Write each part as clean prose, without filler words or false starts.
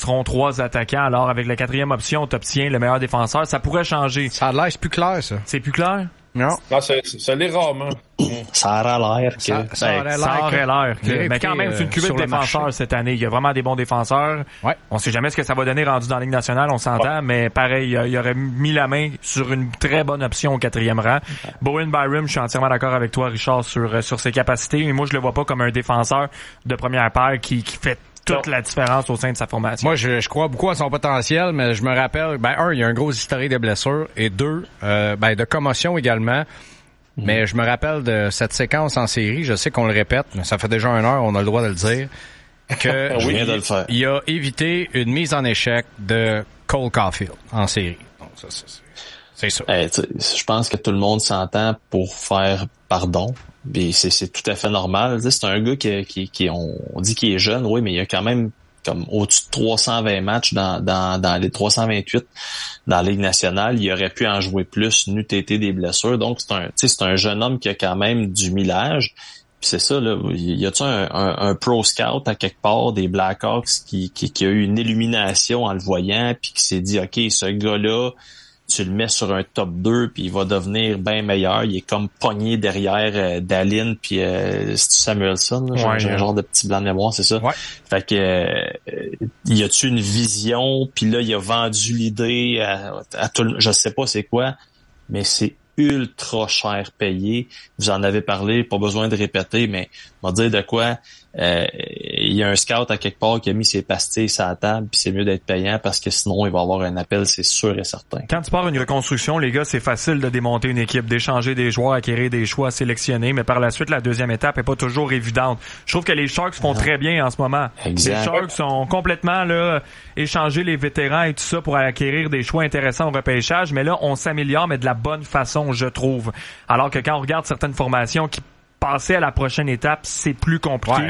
seront 3 attaquants. Alors, avec la 4e option, tu obtiens le meilleur défenseur. Ça pourrait changer. Ça a l'air, c'est plus clair, ça. C'est plus clair? Non. Non, ça l'est rarement. Ça aurait l'air que... Ça aurait l'air que... Mais quand même, c'est une cuvée de défenseurs cette année. Il y a vraiment des bons défenseurs. Ouais. On sait jamais ce que ça va donner rendu dans la Ligue nationale, on s'entend, mais pareil, il aurait mis la main sur une très bonne option au 4e rang. Bowen Byram, je suis entièrement d'accord avec toi, Richard, sur ses capacités. Mais moi, je le vois pas comme un défenseur de première paire qui fait toute la différence au sein de sa formation. Moi, je crois beaucoup à son potentiel, mais je me rappelle, il y a un gros historique de blessures, et 2, de commotion également. Mais je me rappelle de cette séquence en série, je sais qu'on le répète, mais ça fait déjà 1 heure, on a le droit de le dire, que je viens de le faire. Il a évité une mise en échec de Cole Caulfield en série. Donc ça, c'est ça. Je pense que tout le monde s'entend pour faire pardon. Puis c'est tout à fait normal. C'est un gars qui on dit qu'il est jeune, oui, mais il y a quand même comme au-dessus de 320 matchs dans les 328 dans la Ligue nationale. Il aurait pu en jouer plus, n'eût été des blessures. Donc c'est un jeune homme qui a quand même du millage. Puis c'est ça, là. Y a-tu un pro scout à quelque part des Blackhawks qui a eu une illumination en le voyant, puis qui s'est dit, OK, ce gars-là, tu le mets sur un top 2 puis il va devenir bien meilleur. Il est comme pogné derrière Dallin puis c'est Samuelson. Là, j'ai un genre de petit blanc de mémoire, c'est ça? Ouais. Fait que y a-tu une vision? Puis là, il a vendu l'idée à tout le... Je sais pas c'est quoi, mais c'est ultra cher payé. Vous en avez parlé, pas besoin de répéter, mais on va dire de quoi. Il y a un scout à quelque part qui a mis ses pastilles sur la table, puis c'est mieux d'être payant parce que sinon il va avoir un appel, c'est sûr et certain. Quand tu pars une reconstruction, les gars, c'est facile de démonter une équipe, d'échanger des joueurs, acquérir des choix, sélectionner, mais par la suite, la deuxième étape est pas toujours évidente. Je trouve que les Sharks font très bien en ce moment. Exact. Les Sharks ont complètement là échangé les vétérans et tout ça pour acquérir des choix intéressants au repêchage, mais là, on s'améliore, mais de la bonne façon, je trouve. Alors que quand on regarde certaines formations qui passer à la prochaine étape, c'est plus compliqué.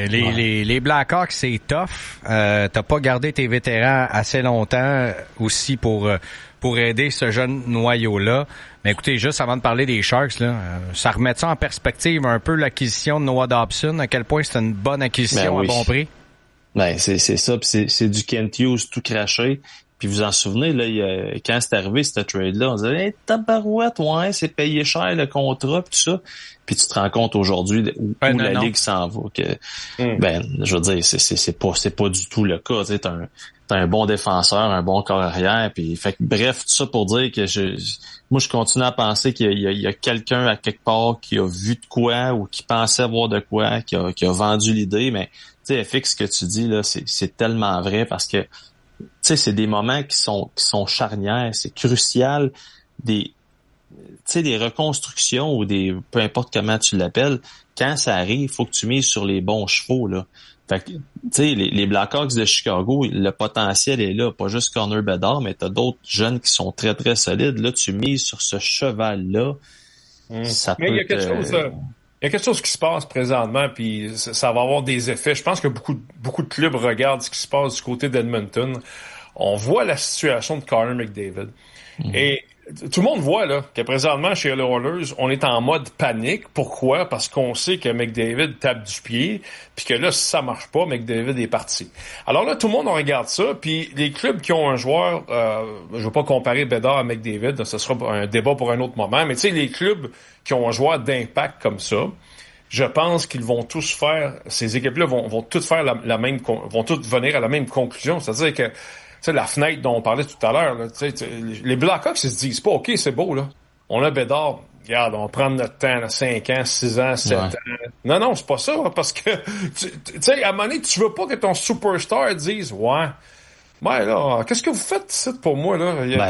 Les Blackhawks, c'est tough. T'as pas gardé tes vétérans assez longtemps aussi pour aider ce jeune noyau-là. Mais écoutez, juste avant de parler des Sharks, là, ça remet ça en perspective un peu l'acquisition de Noah Dobson, à quel point c'est une bonne acquisition à bon prix. C'est ça, puis c'est du Kent Hughes tout craché. Puis vous en souvenez, là, quand c'est arrivé, cette trade-là, on disait hey, tabarouette, ouais, c'est payé cher le contrat, pis tout ça. Puis tu te rends compte aujourd'hui où la Ligue s'en va. Que, je veux dire, c'est pas du tout le cas. T'as un bon défenseur, un bon corps arrière. Puis, fait que, bref, tout ça pour dire que moi, je continue à penser qu'il y a quelqu'un à quelque part qui a vu de quoi ou qui pensait voir de quoi, qui a vendu l'idée. Mais tu sais, FX, ce que tu dis là, c'est tellement vrai parce que tu sais, c'est des moments qui sont charnières, c'est crucial, des reconstructions ou peu importe comment tu l'appelles, quand ça arrive, il faut que tu mises sur les bons chevaux, là. Fait que, tu sais, les Blackhawks de Chicago, le potentiel est là, pas juste Connor Bedard, mais t'as d'autres jeunes qui sont très, très solides. Là, tu mises sur ce cheval-là, ça mais peut il y a quelque chose qui se passe présentement, puis ça va avoir des effets. Je pense que beaucoup de clubs regardent ce qui se passe du côté d'Edmonton. On voit la situation de Connor McDavid. Et tout le monde voit là que présentement, chez les Oilers, on est en mode panique. Pourquoi? Parce qu'on sait que McDavid tape du pied, puis que là, si ça marche pas, McDavid est parti. Alors là, tout le monde regarde ça, puis les clubs qui ont un joueur, je veux pas comparer Bedard à McDavid, ce sera un débat pour un autre moment, mais tu sais, les clubs qui ont un joueur d'impact comme ça, je pense qu'ils vont tous faire, ces équipes-là vont toutes faire vont toutes venir à la même conclusion. C'est-à-dire que, tu sais, la fenêtre dont on parlait tout à l'heure, là, les Blackhawks, ils se disent pas, OK, c'est beau, là. On a Bedard. Regarde, on prend notre temps, là, 5 ans, 6 ans, 7 ans. Non, c'est pas ça, parce que, tu sais, à un moment donné, tu veux pas que ton superstar dise, ouais, là, qu'est-ce que vous faites ici pour moi, là? Il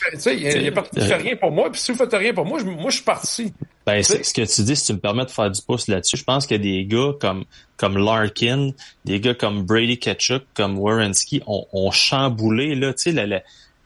fait rien pour moi, puis si vous faites rien pour moi, je suis parti. C'est ce que tu dis, si tu me permets de faire du pouce là-dessus, je pense qu'il y a des gars comme Larkin, des gars comme Brady Tkachuk, comme Werenski, ont chamboulé, là, tu sais,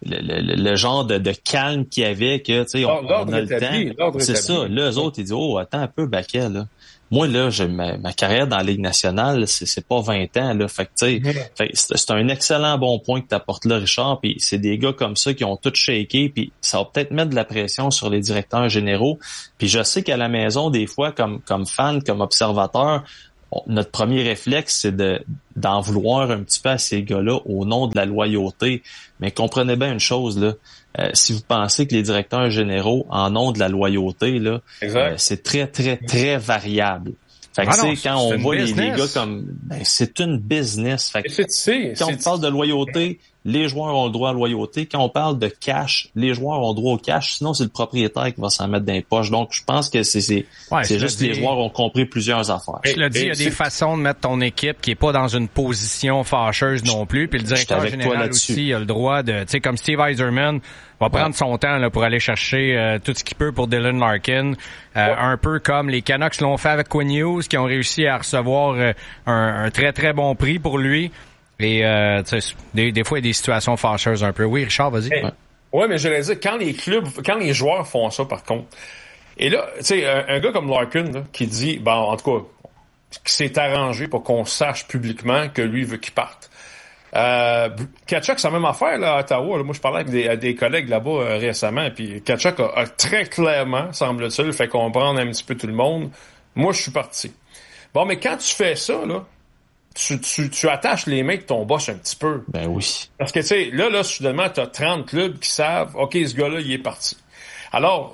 le genre de calme qu'il y avait, que, tu sais, on a le temps. C'est ça. Là, eux autres, ils disent, oh, attends un peu, Baquet, là. Moi, là, j'ai ma carrière dans la Ligue nationale, c'est pas 20 ans, là. Fait que, tu sais, c'est un excellent bon point que t'apportes là, Richard, puis c'est des gars comme ça qui ont tout shaké, puis ça va peut-être mettre de la pression sur les directeurs généraux. Puis je sais qu'à la maison, des fois, comme fan, comme observateur, notre premier réflexe, c'est d'en vouloir un petit peu à ces gars-là au nom de la loyauté. Mais comprenez bien une chose, là. Si vous pensez que les directeurs généraux en ont de la loyauté, là, c'est très, très, très variable. Fait que quand on voit les gars comme c'est une business. Fait que quand on parle de loyauté, les joueurs ont le droit à la loyauté. Quand on parle de cash, les joueurs ont le droit au cash. Sinon, c'est le propriétaire qui va s'en mettre dans les poches. Donc, je pense que c'est juste que les joueurs ont compris plusieurs affaires. Je le dis, il y a des façons de mettre ton équipe qui est pas dans une position fâcheuse non plus. Puis le directeur général aussi a le droit de, tu sais, comme Steve Yzerman va prendre son temps là pour aller chercher tout ce qu'il peut pour Dylan Larkin. Un peu comme les Canucks l'ont fait avec Quinn Hughes, qui ont réussi à recevoir un très, très bon prix pour lui. Et des fois, il y a des situations fâcheuses un peu. Oui, Richard, vas-y. Ouais, mais je voulais dire, quand les joueurs font ça, par contre, et là, tu sais, un gars comme Larkin, là, qui dit, en tout cas, qui s'est arrangé pour qu'on sache publiquement que lui veut qu'il parte. Tkachuk, c'est la même affaire là, à Ottawa. Là. Moi, je parlais avec des collègues là-bas récemment, puis Tkachuk a très clairement, semble-t-il, fait comprendre un petit peu tout le monde. Moi, je suis parti. Bon, mais quand tu fais ça, là, tu attaches les mains de ton boss un petit peu. Ben oui. Parce que, tu sais, là, soudainement, t'as 30 clubs qui savent, OK, ce gars-là, il est parti. Alors,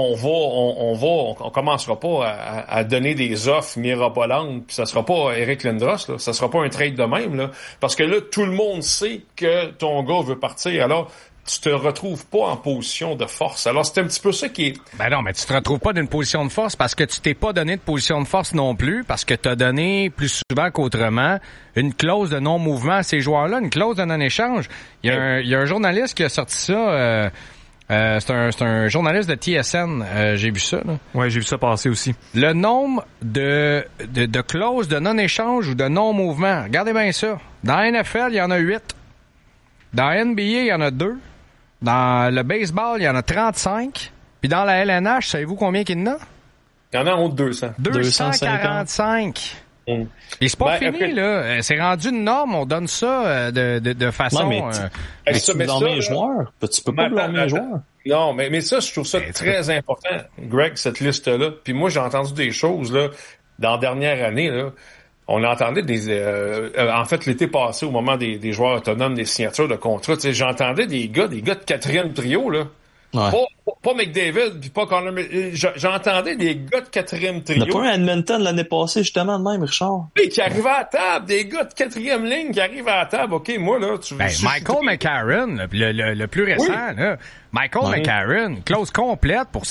on commencera pas à donner des offres mirobolantes, puis ça sera pas Eric Lindros, là. Ça sera pas un trade de même, là. Parce que là, tout le monde sait que ton gars veut partir. Alors, tu te retrouves pas en position de force. Alors, c'est un petit peu ça qui est... Ben non, mais tu te retrouves pas d'une position de force parce que tu t'es pas donné de position de force non plus, parce que t'as donné plus souvent qu'autrement une clause de non-mouvement à ces joueurs-là, une clause de non-échange. Il y a un journaliste qui a sorti ça... c'est un journaliste de TSN, j'ai vu ça. Là. Ouais, j'ai vu ça passer aussi. Le nombre de clauses de non-échange ou de non-mouvement, regardez bien ça. Dans la NFL, il y en a 8. Dans la NBA, il y en a 2. Dans le baseball, il y en a 35. Puis dans la LNH, savez-vous combien qu'il y en a? Il y en a entre 200. 245. Et c'est pas fini, là. C'est rendu une norme. On donne ça de façon... Non, mais tu blâmes les joueurs. Tu peux pas blâmer les joueurs. Non, mais ça, je trouve ça très important, Greg, cette liste-là. Puis moi, j'ai entendu des choses, là, dans la dernière année, là. On entendait en fait, l'été passé, au moment des joueurs autonomes, des signatures de contrats, tu sais, j'entendais des gars de quatrième trio, là. Ouais. Pas McDavid, puis pas Connor, j'entendais des gars de quatrième trio. Il n'y a pas un Edmonton l'année passée, justement, de même, Richard. Oui, qui arrivaient à table, des gars de quatrième ligne qui arrivent à la table. OK, moi, là, tu veux... Michael McCarron, le plus récent, là. Michael McCarron, clause complète pour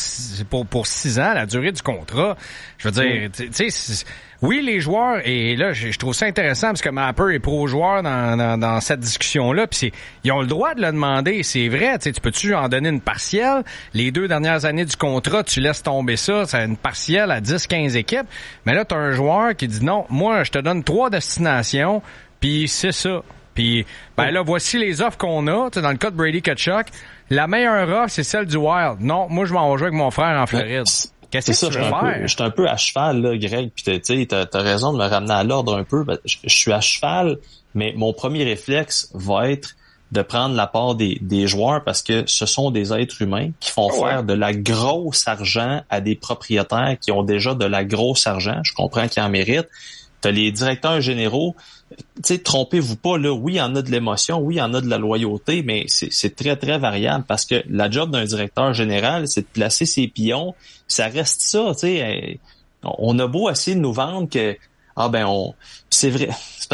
6 ans, la durée du contrat. Je veux dire, tu sais, oui, les joueurs, et là, je trouve ça intéressant parce que Mapper est pro-joueur dans cette discussion-là, puis ils ont le droit de le demander, c'est vrai, tu sais, tu peux-tu en donner une partielle? Les 2 dernières années du contrat, tu laisses tomber ça, c'est une partielle à 10-15 équipes, mais là, t'as un joueur qui dit non, moi, je te donne 3 destinations, puis c'est ça. Puis, là, voici les offres qu'on a, tu sais, dans le cas de Brady Tkachuk, la meilleure offre, c'est celle du Wild. Non, moi, je m'en vais jouer avec mon frère en Floride. Qu'est-ce que tu veux faire? Je suis un peu à cheval, là, Greg, puis tu sais, t'as raison de me ramener à l'ordre un peu. Je suis à cheval, mais mon premier réflexe va être de prendre la part des joueurs parce que ce sont des êtres humains qui font faire de la grosse argent à des propriétaires qui ont déjà de la grosse argent. Je comprends qu'ils en méritent. T'as les directeurs généraux, tu sais, trompez-vous pas, là, oui, il y en a de l'émotion, oui, il y en a de la loyauté, mais c'est très, très variable parce que la job d'un directeur général, c'est de placer ses pions, ça reste ça, tu sais. On a beau essayer de nous vendre que, c'est vrai,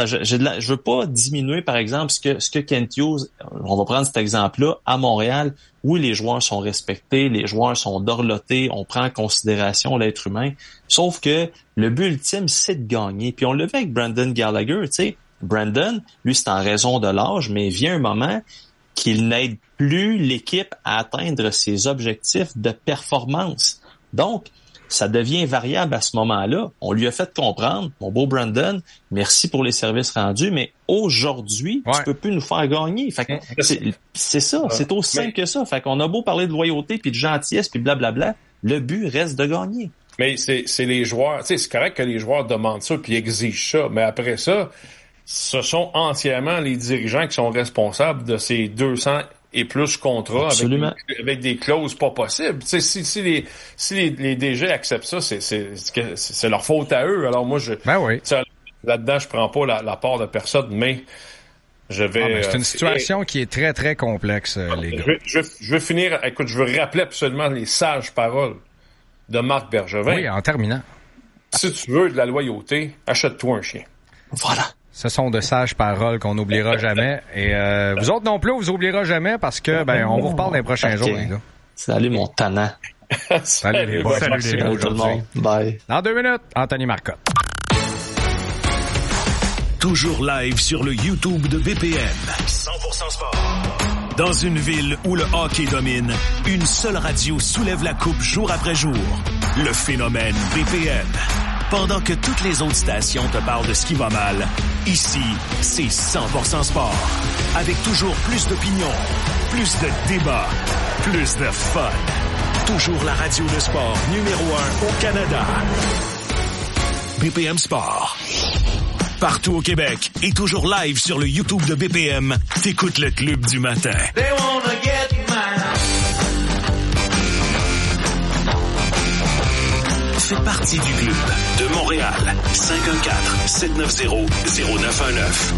je veux pas diminuer, par exemple, ce que Kent Hughes, on va prendre cet exemple-là, à Montréal, oui, les joueurs sont respectés, les joueurs sont dorlotés, on prend en considération l'être humain, sauf que le but ultime, c'est de gagner. Puis on le fait avec Brendan Gallagher, tu sais. Brandon, lui, c'est en raison de l'âge, mais vient un moment qu'il n'aide plus l'équipe à atteindre ses objectifs de performance. Donc, ça devient variable à ce moment-là. On lui a fait comprendre, mon beau Brandon, merci pour les services rendus, mais aujourd'hui, tu peux plus nous faire gagner. Fait que c'est ça, c'est aussi simple que ça. Fait qu'on a beau parler de loyauté puis de gentillesse puis blablabla, le but reste de gagner. Mais c'est les joueurs, tu sais, c'est correct que les joueurs demandent ça puis exigent ça, mais après ça, ce sont entièrement les dirigeants qui sont responsables de ces 200 et plus contrat avec des clauses pas possibles. Tu sais, si les DG acceptent ça, c'est leur faute à eux. Alors moi, là-dedans, je prends pas la part de personne, mais je vais... c'est une situation qui est très, très complexe, les gars. Je veux finir... Écoute, je veux rappeler absolument les sages paroles de Marc Bergevin. Oui, en terminant. Si tu veux de la loyauté, achète-toi un chien. Voilà. Ce sont de sages paroles qu'on n'oubliera jamais. Et vous autres non plus, on vous oubliera jamais parce que on vous reparle dans les prochains jours, les gars. Salut, mon tannant. Salut les boys. Salut tout le monde. Bye. Dans 2 minutes, Anthony Marcotte. Toujours live sur le YouTube de BPM. 100% sport. Dans une ville où le hockey domine, une seule radio soulève la coupe jour après jour. Le phénomène BPM. Pendant que toutes les autres stations te parlent de ce qui va mal, ici, c'est 100% sport. Avec toujours plus d'opinions, plus de débats, plus de fun. Toujours la radio de sport numéro 1 au Canada. BPM Sport. Partout au Québec et toujours live sur le YouTube de BPM, t'écoutes le Club du matin. They wanna get mine. Fais partie du club de Montréal. 514-790-0919.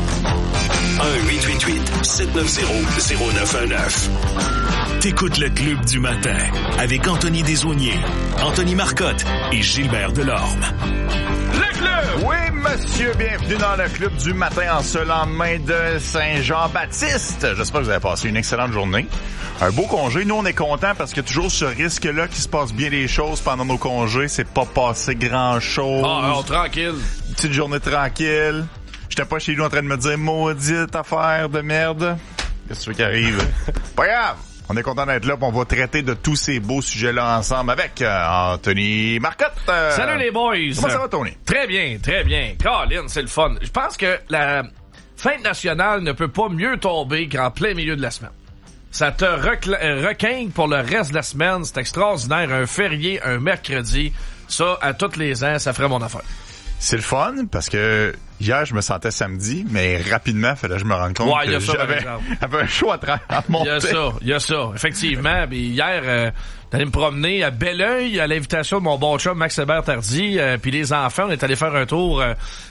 1-888-790-0919. T'écoutes le Club du matin avec Anthony Desaulniers, Anthony Marcotte et Gilbert Delorme. Le club! Oui, monsieur, bienvenue dans le Club du matin en ce lendemain de Saint-Jean-Baptiste. J'espère que vous avez passé une excellente journée. Un beau congé. Nous, on est contents parce qu'il y a toujours ce risque-là qu'il se passe bien les choses pendant nos congés. C'est pas passé grand-chose. Tranquille. Une petite journée tranquille. J'étais pas chez lui en train de me dire maudite affaire de merde. Qu'est-ce que tu veux qui arrive? Pas grave. On est content d'être là, puis on va traiter de tous ces beaux sujets-là ensemble avec Anthony Marcotte. Salut les boys! Comment ça va, Tony? Très bien, très bien. Colin, c'est le fun. Je pense que la fête nationale ne peut pas mieux tomber qu'en plein milieu de la semaine. Ça te requinque pour le reste de la semaine. C'est extraordinaire. Un férié, un mercredi. Ça, à tous les ans, ça ferait mon affaire. C'est le fun, parce que hier, je me sentais samedi, mais rapidement, fallait que je me rende compte que j'avais un choix à monter. Il y a ça, effectivement. Puis hier, d'aller me promener à Belleuil à l'invitation de mon bon chum Max Hébert Tardy, puis les enfants, on est allé faire un tour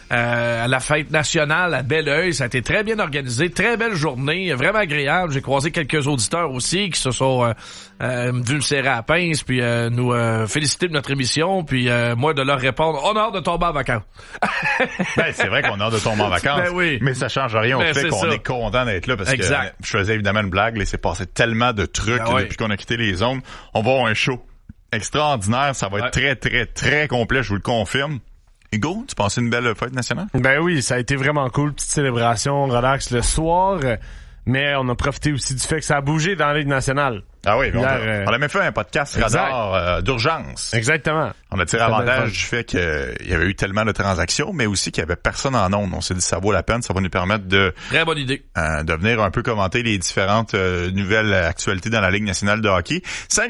à la fête nationale à Belleuil. Ça a été très bien organisé, très belle journée, vraiment agréable. J'ai croisé quelques auditeurs aussi qui se sont vus me serrer à la pince, puis nous féliciter de notre émission, puis moi de leur répondre, on a hâte de tomber en vacances. Ben, c'est vrai qu'on a hâte de tomber en vacances, ben oui. Mais ça change rien au fait qu'on est content d'être là, parce que je faisais évidemment une blague, là, il s'est passé tellement de trucs depuis qu'on a quitté les zones. On va avoir un show extraordinaire, ça va être très, très, très complet, je vous le confirme. Hugo, tu passais une belle fête nationale? Ben oui, ça a été vraiment cool, petite célébration, relax le soir, mais on a profité aussi du fait que ça a bougé dans la Ligue nationale. Ah oui, on a même fait un podcast radar d'urgence. Exactement. On a tiré avantage du fait qu'il y avait eu tellement de transactions, mais aussi qu'il y avait personne en ondes. On s'est dit ça vaut la peine, ça va nous permettre de très bonne idée de venir un peu commenter les différentes nouvelles actualités dans la Ligue nationale de hockey.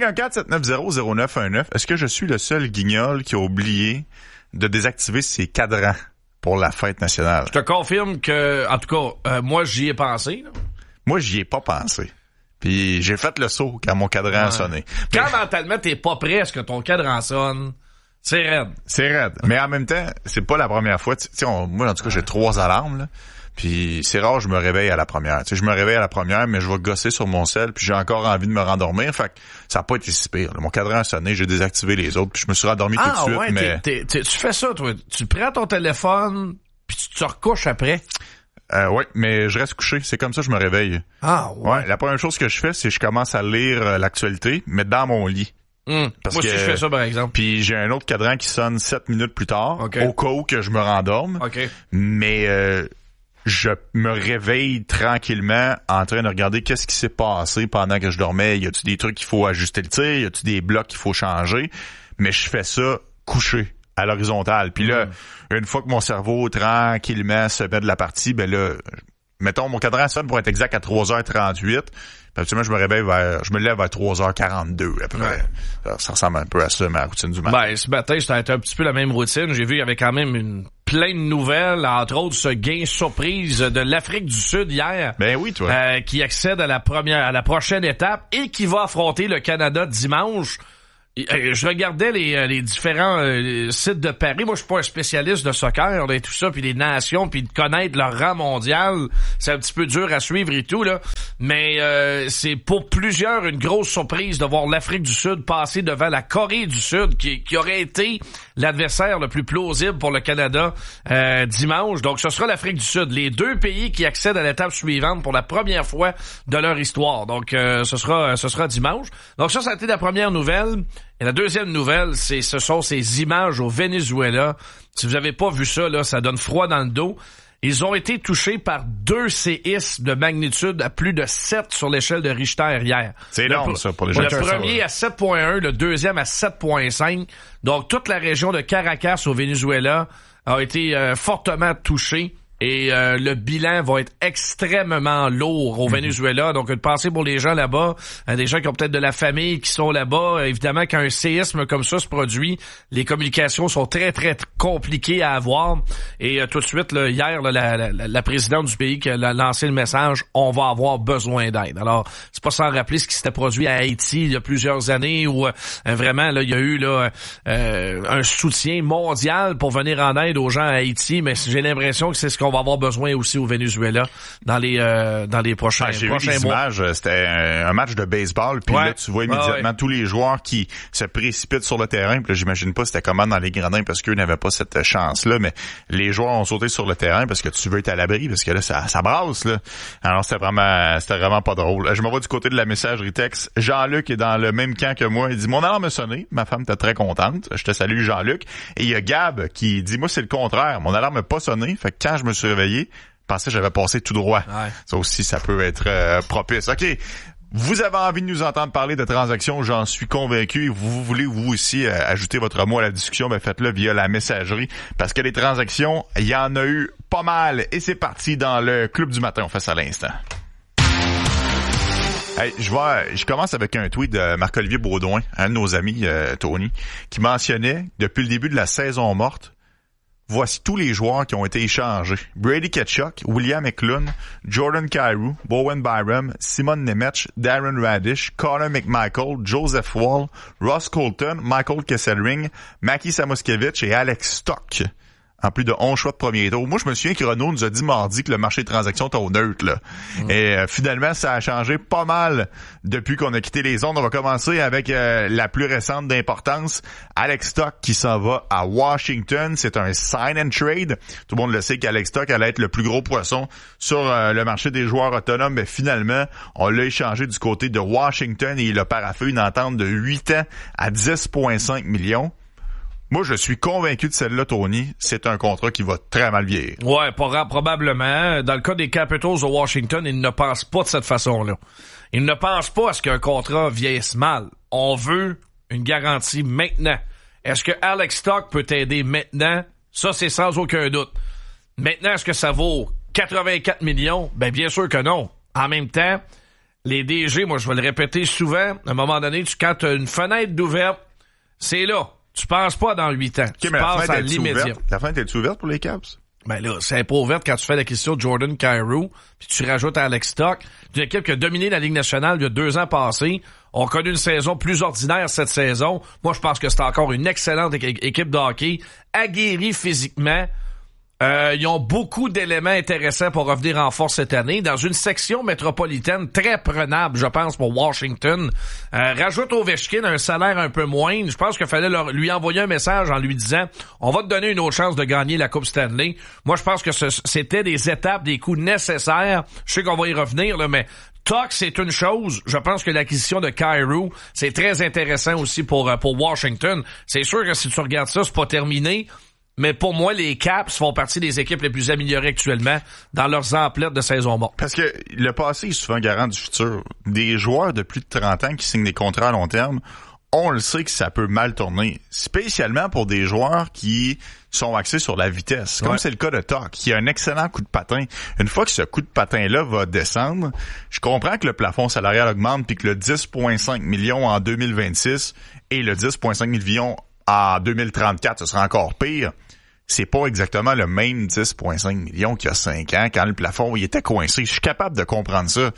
514-790-0919. Est-ce que je suis le seul guignol qui a oublié de désactiver ses cadrans pour la fête nationale? Je te confirme que, en tout cas, moi j'y ai pensé. Là. Moi j'y ai pas pensé. Puis j'ai fait le saut quand mon cadran a sonné. Quand mentalement t'es pas prêt à ce que ton cadran sonne, c'est raide. C'est raide. Mais en même temps, c'est pas la première fois. Tu sais, moi en tout cas j'ai 3 alarmes là. Puis c'est rare je me réveille à la première. Tu sais, je me réveille à la première, mais je vais gosser sur mon sel, puis j'ai encore envie de me rendormir. Fait que ça a pas été si pire. Là. Mon cadran a sonné, j'ai désactivé les autres, puis je me suis rendormi tout de suite. Ouais, mais tu fais ça, toi. Tu prends ton téléphone, puis tu te recouches après. Oui, mais je reste couché. C'est comme ça que je me réveille. Ah, ouais. La première chose que je fais, c'est que je commence à lire l'actualité, mais dans mon lit. Parce moi aussi, je fais ça, par exemple. Puis j'ai un autre cadran qui sonne 7 minutes plus tard, au cas où que je me rendorme. Mais je me réveille tranquillement en train de regarder qu'est-ce qui s'est passé pendant que je dormais. Y a-tu des trucs qu'il faut ajuster le tir? Y a-tu des blocs qu'il faut changer? Mais je fais ça couché, à l'horizontale. Puis là, une fois que mon cerveau tranquillement se met de la partie, ben là, mettons, mon cadran sonne pour être exact à 3h38. Puis absolument, je me lève vers 3h42 à peu près. Ça ressemble un peu à ça, ma routine du matin. Ben, ce matin, c'était un petit peu la même routine. J'ai vu qu'il y avait quand même une plein de nouvelles, entre autres ce gain surprise de l'Afrique du Sud hier. Ben oui, toi. Qui accède à la prochaine étape et qui va affronter le Canada dimanche. Je regardais les différents sites de paris. Moi, je suis pas un spécialiste de soccer et tout ça, puis les nations, puis de connaître leur rang mondial, c'est un petit peu dur à suivre et tout là. Mais c'est pour plusieurs une grosse surprise de voir l'Afrique du Sud passer devant la Corée du Sud, qui aurait été l'adversaire le plus plausible pour le Canada dimanche. Donc, ce sera l'Afrique du Sud, les deux pays qui accèdent à l'étape suivante pour la première fois de leur histoire. Donc, ce sera dimanche. Donc, ça a été la première nouvelle. Et la deuxième nouvelle, ce sont ces images au Venezuela. Si vous avez pas vu ça, là, ça donne froid dans le dos. Ils ont été touchés par 2 séismes de magnitude à plus de 7 sur l'échelle de Richter hier. C'est énorme, ça, pour les gens. Le premier à 7.1, le deuxième à 7.5. Donc, toute la région de Caracas au Venezuela a été fortement touchée. Et le bilan va être extrêmement lourd au Venezuela. Donc, une pensée pour les gens là-bas, des gens qui ont peut-être de la famille qui sont là-bas. Évidemment, quand un séisme comme ça se produit, les communications sont très, très compliquées à avoir. Et tout de suite, là, hier, là, la présidente du pays qui a lancé le message « On va avoir besoin d'aide ». Alors, c'est pas sans rappeler ce qui s'était produit à Haïti il y a plusieurs années où vraiment, là, il y a eu là un soutien mondial pour venir en aide aux gens à Haïti. Mais j'ai l'impression que c'est ce qu'on va avoir besoin aussi au Venezuela dans les prochains j'ai mois. J'ai vu des images, c'était un match de baseball, puis là, tu vois immédiatement tous les joueurs qui se précipitent sur le terrain, puis là, j'imagine pas c'était comment dans les gradins parce qu'eux n'avaient pas cette chance-là, mais les joueurs ont sauté sur le terrain parce que tu veux être à l'abri, parce que là, ça brasse, là. Alors, c'était vraiment pas drôle. Je me vois du côté de la messagerie texte. Jean-Luc est dans le même camp que moi. Il dit, mon alarme a sonné. Ma femme était très contente. Je te salue, Jean-Luc. Et il y a Gab qui dit, moi, c'est le contraire. Mon alarme n'a pas sonné. Fait que quand je me suis réveillé, je pensais que j'avais passé tout droit. Ouais. Ça aussi, ça peut être propice. OK. Vous avez envie de nous entendre parler de transactions, j'en suis convaincu. Vous voulez vous aussi ajouter votre mot à la discussion, ben faites-le via la messagerie. Parce que les transactions, il y en a eu pas mal. Et c'est parti dans le Club du matin. On fait ça à l'instant. Hey, je commence avec un tweet de Marc-Olivier Baudouin, un de nos amis, Tony, qui mentionnait, depuis le début de la saison morte, voici tous les joueurs qui ont été échangés. Brady Tkachuk, William Eklund, Jordan Kyrou, Bowen Byram, Simon Nemec, Darren Radish, Connor McMichael, Joseph Wall, Ross Colton, Michael Kesselring, Maki Samoskevich et Alex Stock. En plus de 11 choix de premier tour. Moi, je me souviens que Renaud nous a dit mardi que le marché de transactions était au neutre, là. Et finalement, ça a changé pas mal depuis qu'on a quitté les ondes. On va commencer avec la plus récente d'importance. Alex Stock qui s'en va à Washington. C'est un sign and trade. Tout le monde le sait qu'Alex Stock allait être le plus gros poisson sur le marché des joueurs autonomes. Mais finalement, on l'a échangé du côté de Washington et il a paraphé une entente de 8 ans à 10,5 millions. Moi, je suis convaincu de celle-là, Tony. C'est un contrat qui va très mal vieillir. Ouais, probablement. Dans le cas des Capitals de Washington, ils ne pensent pas de cette façon-là. Ils ne pensent pas à ce qu'un contrat vieillisse mal. On veut une garantie maintenant. Est-ce que Alex Stock peut t'aider maintenant? Ça, c'est sans aucun doute. Maintenant, est-ce que ça vaut 84 millions? Ben, bien sûr que non. En même temps, les DG, moi, je vais le répéter souvent, à un moment donné, quand tu as une fenêtre d'ouverte, c'est là. Tu penses pas dans 8 ans. Okay, tu penses à l'immédiat. La fenêtre est ouverte pour les Caps? Ben là, c'est pas ouverte quand tu fais l'acquisition de Jordan Kyrou, puis tu rajoutes Alex Stock. Une équipe qui a dominé la Ligue nationale il y a 2 ans passés. On a connu une saison plus ordinaire cette saison. Moi, je pense que c'est encore une excellente équipe de hockey, aguerrie physiquement. Ils ont beaucoup d'éléments intéressants pour revenir en force cette année dans une section métropolitaine très prenable, je pense, pour Washington. Rajoute Ovechkin un salaire un peu moindre. Je pense qu'il fallait lui envoyer un message en lui disant « On va te donner une autre chance de gagner la Coupe Stanley ». Moi, je pense que c'était des étapes, des coups nécessaires. Je sais qu'on va y revenir, là, mais Tuck, c'est une chose. Je pense que l'acquisition de Kyrou, c'est très intéressant aussi pour Washington. C'est sûr que si tu regardes ça, c'est pas terminé. Mais pour moi, les Caps font partie des équipes les plus améliorées actuellement dans leurs emplettes de saison morte. Parce que le passé est souvent garant du futur. Des joueurs de plus de 30 ans qui signent des contrats à long terme, on le sait que ça peut mal tourner. Spécialement pour des joueurs qui sont axés sur la vitesse. Comme c'est le cas de Tuck, qui a un excellent coup de patin. Une fois que ce coup de patin-là va descendre, je comprends que le plafond salarial augmente puis que le 10,5 millions en 2026 et le 10,5 millions en 2034, ce sera encore pire. c'est pas exactement le même 10,5 millions qu'il y a 5 ans quand le plafond il était coincé. Je suis capable de comprendre ça.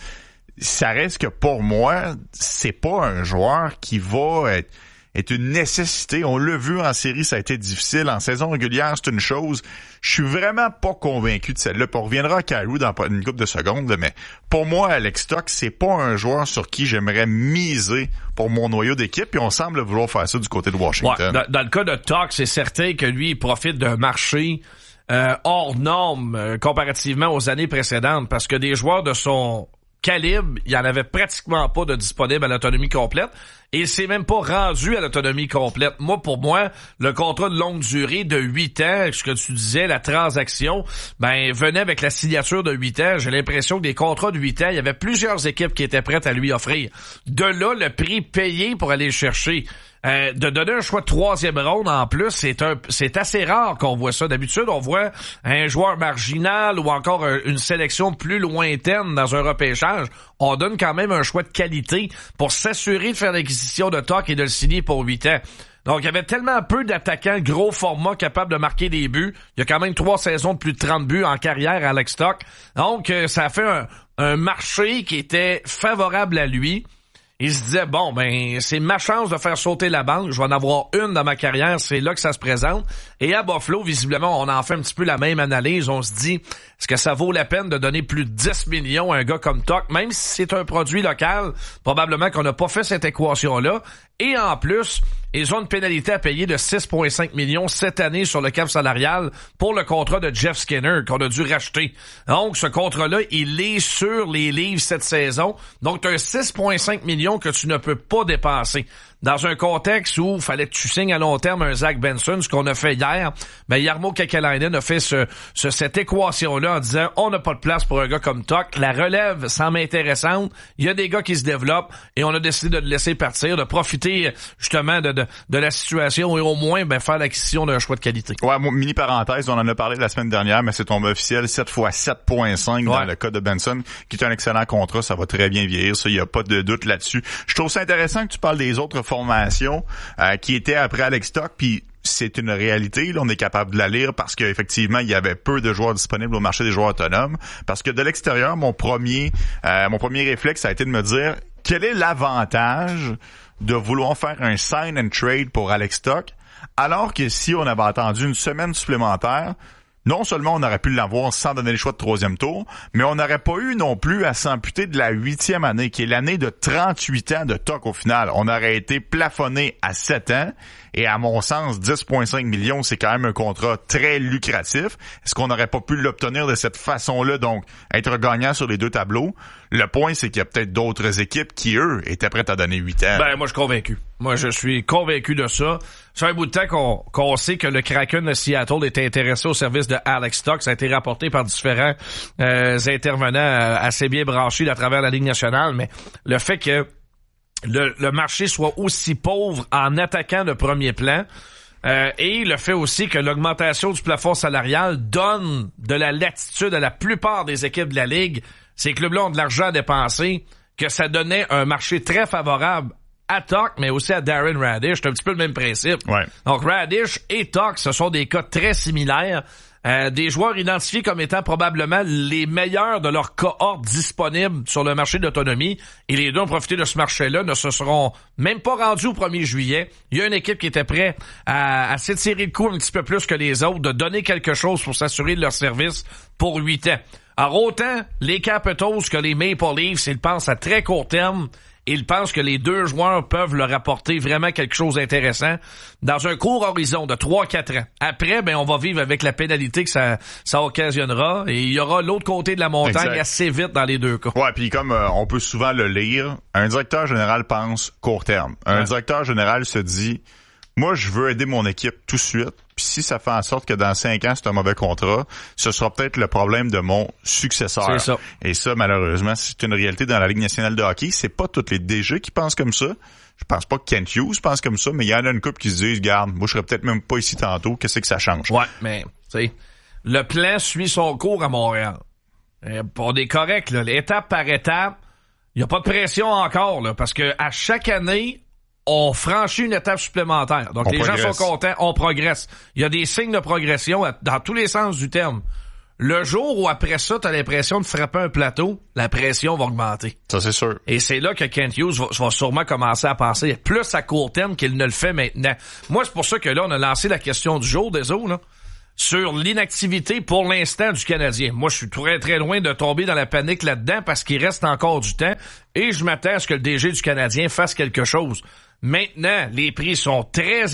Ça reste que pour moi, c'est pas un joueur qui va être une nécessité. On l'a vu en série, ça a été difficile. En saison régulière, c'est une chose. Je suis vraiment pas convaincu de celle-là. Puis on reviendra à Kyrou dans une couple de secondes, mais pour moi, Alex Tuch, c'est pas un joueur sur qui j'aimerais miser pour mon noyau d'équipe. Puis on semble vouloir faire ça du côté de Washington. Ouais, dans le cas de Tuch, c'est certain que lui, il profite d'un marché hors norme comparativement aux années précédentes, parce que des joueurs de son calibre, il y en avait pratiquement pas de disponible à l'autonomie complète, et c'est même pas rendu à l'autonomie complète. Pour moi, le contrat de longue durée de 8 ans, ce que tu disais, la transaction, venait avec la signature de 8 ans. J'ai l'impression que des contrats de 8 ans, il y avait plusieurs équipes qui étaient prêtes à lui offrir. De là, le prix payé pour aller le chercher. De donner un choix de 3e ronde en plus, c'est assez rare qu'on voit ça. D'habitude, on voit un joueur marginal ou encore une sélection plus lointaine dans un repêchage. On donne quand même un choix de qualité pour s'assurer de faire l'acquisition de Tuch et de le signer pour 8 ans. Donc, il y avait tellement peu d'attaquants gros format capables de marquer des buts. Il y a quand même 3 saisons de plus de 30 buts en carrière à Alex Tuch. Donc, ça a fait un marché qui était favorable à lui. Il se disait, c'est ma chance de faire sauter la banque. Je vais en avoir une dans ma carrière. C'est là que ça se présente. Et à Buffalo, visiblement, on en fait un petit peu la même analyse. On se dit, est-ce que ça vaut la peine de donner plus de 10 millions à un gars comme Tuch? Même si c'est un produit local, probablement qu'on n'a pas fait cette équation-là. Et en plus, ils ont une pénalité à payer de 6,5 millions cette année sur le cap salarial pour le contrat de Jeff Skinner qu'on a dû racheter. Donc, ce contrat-là, il est sur les livres cette saison. Donc, tu as 6,5 millions que tu ne peux pas dépenser. Dans un contexte où il fallait que tu signes à long terme un Zach Benson, ce qu'on a fait hier, Jarmo Kekalainen a fait cette équation-là en disant on n'a pas de place pour un gars comme Tuch. La relève semble intéressante. Il y a des gars qui se développent et on a décidé de le laisser partir, de profiter justement de la situation et au moins faire l'acquisition d'un choix de qualité. Ouais, mini parenthèse, on en a parlé la semaine dernière, mais c'est tombé officiel 7 fois 7,5 dans le cas de Benson, qui est un excellent contrat. Ça va très bien vieillir, ça, il n'y a pas de doute là-dessus. Je trouve ça intéressant que tu parles des autres formations qui étaient après Alex Tuch, puis c'est une réalité, là, on est capable de la lire parce qu'effectivement, il y avait peu de joueurs disponibles au marché des joueurs autonomes. Parce que de l'extérieur, mon premier réflexe a été de me dire quel est l'avantage de vouloir faire un sign and trade pour Alex Tuch, alors que si on avait attendu une semaine supplémentaire, non seulement on aurait pu l'avoir sans donner le choix de 3e tour, mais on n'aurait pas eu non plus à s'amputer de la 8e année, qui est l'année de 38 ans de Tuch au final. On aurait été plafonné à 7 ans, et à mon sens, 10,5 millions, c'est quand même un contrat très lucratif. Est-ce qu'on n'aurait pas pu l'obtenir de cette façon-là, donc être gagnant sur les deux tableaux? Le point, c'est qu'il y a peut-être d'autres équipes qui, eux, étaient prêtes à donner 8 ans. Moi, je suis convaincu. Moi, je suis convaincu de ça. Ça fait un bout de temps qu'on sait que le Kraken de Seattle était intéressé au service de Alex Tuch. Ça a été rapporté par différents intervenants assez bien branchés à travers la Ligue nationale, mais le fait que le marché soit aussi pauvre en attaquant de premier plan, et le fait aussi que l'augmentation du plafond salarial donne de la latitude à la plupart des équipes de la Ligue. Ces clubs-là ont de l'argent à dépenser, que ça donnait un marché très favorable à Tuch, mais aussi à Darren Raddysh. C'est un petit peu le même principe. Ouais. Donc Raddysh et Tuch, ce sont des cas très similaires. Des joueurs identifiés comme étant probablement les meilleurs de leur cohorte disponible sur le marché d'autonomie. Et les deux ont profité de ce marché-là, ne se seront même pas rendus au 1er juillet. Il y a une équipe qui était prête à s'étirer le cou un petit peu plus que les autres, de donner quelque chose pour s'assurer de leur service pour 8 ans. Alors autant les Capitals que les Maple Leafs, ils pensent à très court terme. Il pense que les deux joueurs peuvent leur apporter vraiment quelque chose d'intéressant dans un court horizon de 3-4 ans. Après, on va vivre avec la pénalité que ça occasionnera et il y aura l'autre côté de la montagne assez vite dans les deux cas. Ouais, puis comme on peut souvent le lire, un directeur général pense court terme. Un directeur général se dit, moi, je veux aider mon équipe tout de suite. Puis si ça fait en sorte que dans 5 ans, c'est un mauvais contrat, ce sera peut-être le problème de mon successeur. C'est ça. Et ça, malheureusement, c'est une réalité dans la Ligue nationale de hockey. C'est pas tous les DG qui pensent comme ça. Je pense pas que Kent Hughes pense comme ça, mais il y en a une couple qui se disent, regarde, moi, je serais peut-être même pas ici tantôt. Qu'est-ce que ça change? Ouais, mais, tu sais, le plan suit son cours à Montréal. On est correct, là. Étape par étape, il n'y a pas de pression encore, là, parce que à chaque année, on franchit une étape supplémentaire. Donc, les gens sont contents, on progresse. Il y a des signes de progression dans tous les sens du terme. Le jour où après ça, t'as l'impression de frapper un plateau, la pression va augmenter. Ça, c'est sûr. Et c'est là que Kent Hughes va sûrement commencer à penser plus à court terme qu'il ne le fait maintenant. Moi, c'est pour ça que là, on a lancé la question du jour, désolé, là, sur l'inactivité pour l'instant du Canadien. Moi, je suis très, très loin de tomber dans la panique là-dedans parce qu'il reste encore du temps et je m'attends à ce que le DG du Canadien fasse quelque chose. Maintenant, les prix sont très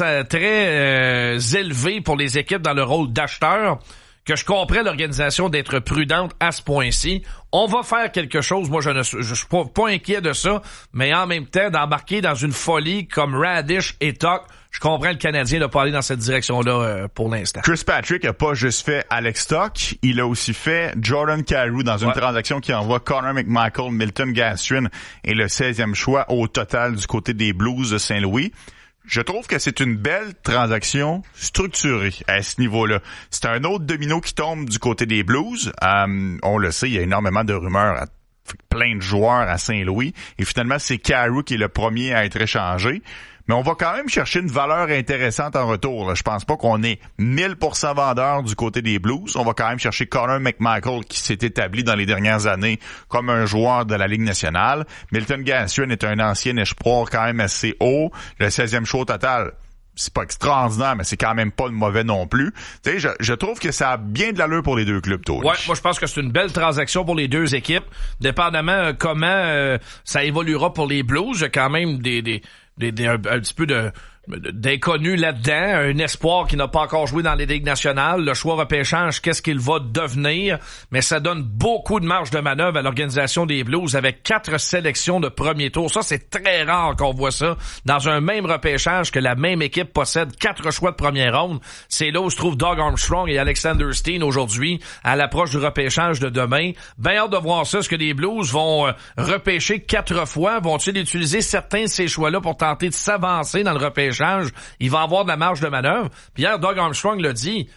élevés pour les équipes dans le rôle d'acheteur. Que je comprends l'organisation d'être prudente à ce point-ci. On va faire quelque chose. Moi, je suis pas inquiet de ça. Mais en même temps, d'embarquer dans une folie comme Radish et Tuch, je comprends le Canadien de pas aller dans cette direction-là pour l'instant. Chris Patrick a pas juste fait Alex Tuch, il a aussi fait Jordan Kyrou dans une transaction qui envoie Connor McMichael, Milton Gastrin et le 16e choix au total du côté des Blues de Saint-Louis. Je trouve que c'est une belle transaction structurée à ce niveau-là. C'est un autre domino qui tombe du côté des Blues. On le sait, il y a énormément de rumeurs, plein de joueurs à Saint-Louis. Et finalement, c'est Kyrou qui est le premier à être échangé. Mais on va quand même chercher une valeur intéressante en retour. Là. Je pense pas qu'on est 1000% vendeur du côté des Blues. On va quand même chercher Connor McMichael qui s'est établi dans les dernières années comme un joueur de la Ligue nationale. Milton Gastrin est un ancien espoir quand même assez haut. Le 16e choix au total, c'est pas extraordinaire, mais c'est quand même pas mauvais non plus. Tu sais, je trouve que ça a bien de l'allure pour les deux clubs, Tony. Ouais, moi je pense que c'est une belle transaction pour les deux équipes. Dépendamment comment ça évoluera pour les Blues, il y a quand même un petit peu d'inconnu là-dedans, un espoir qui n'a pas encore joué dans les ligues nationales, le choix repêchage, qu'est-ce qu'il va devenir, mais ça donne beaucoup de marge de manœuvre à l'organisation des Blues avec 4 sélections de premier tour. Ça, c'est très rare qu'on voit ça dans un même repêchage que la même équipe possède 4 choix de première ronde. C'est là où se trouvent Doug Armstrong et Alexander Steen aujourd'hui à l'approche du repêchage de demain. Ben hâte de voir ça. Est-ce que les Blues vont repêcher 4 fois? Vont-ils utiliser certains de ces choix-là pour tenter de s'avancer dans le repêchage? Il va avoir de la marge de manœuvre. Puis hier, Doug Armstrong l'a dit,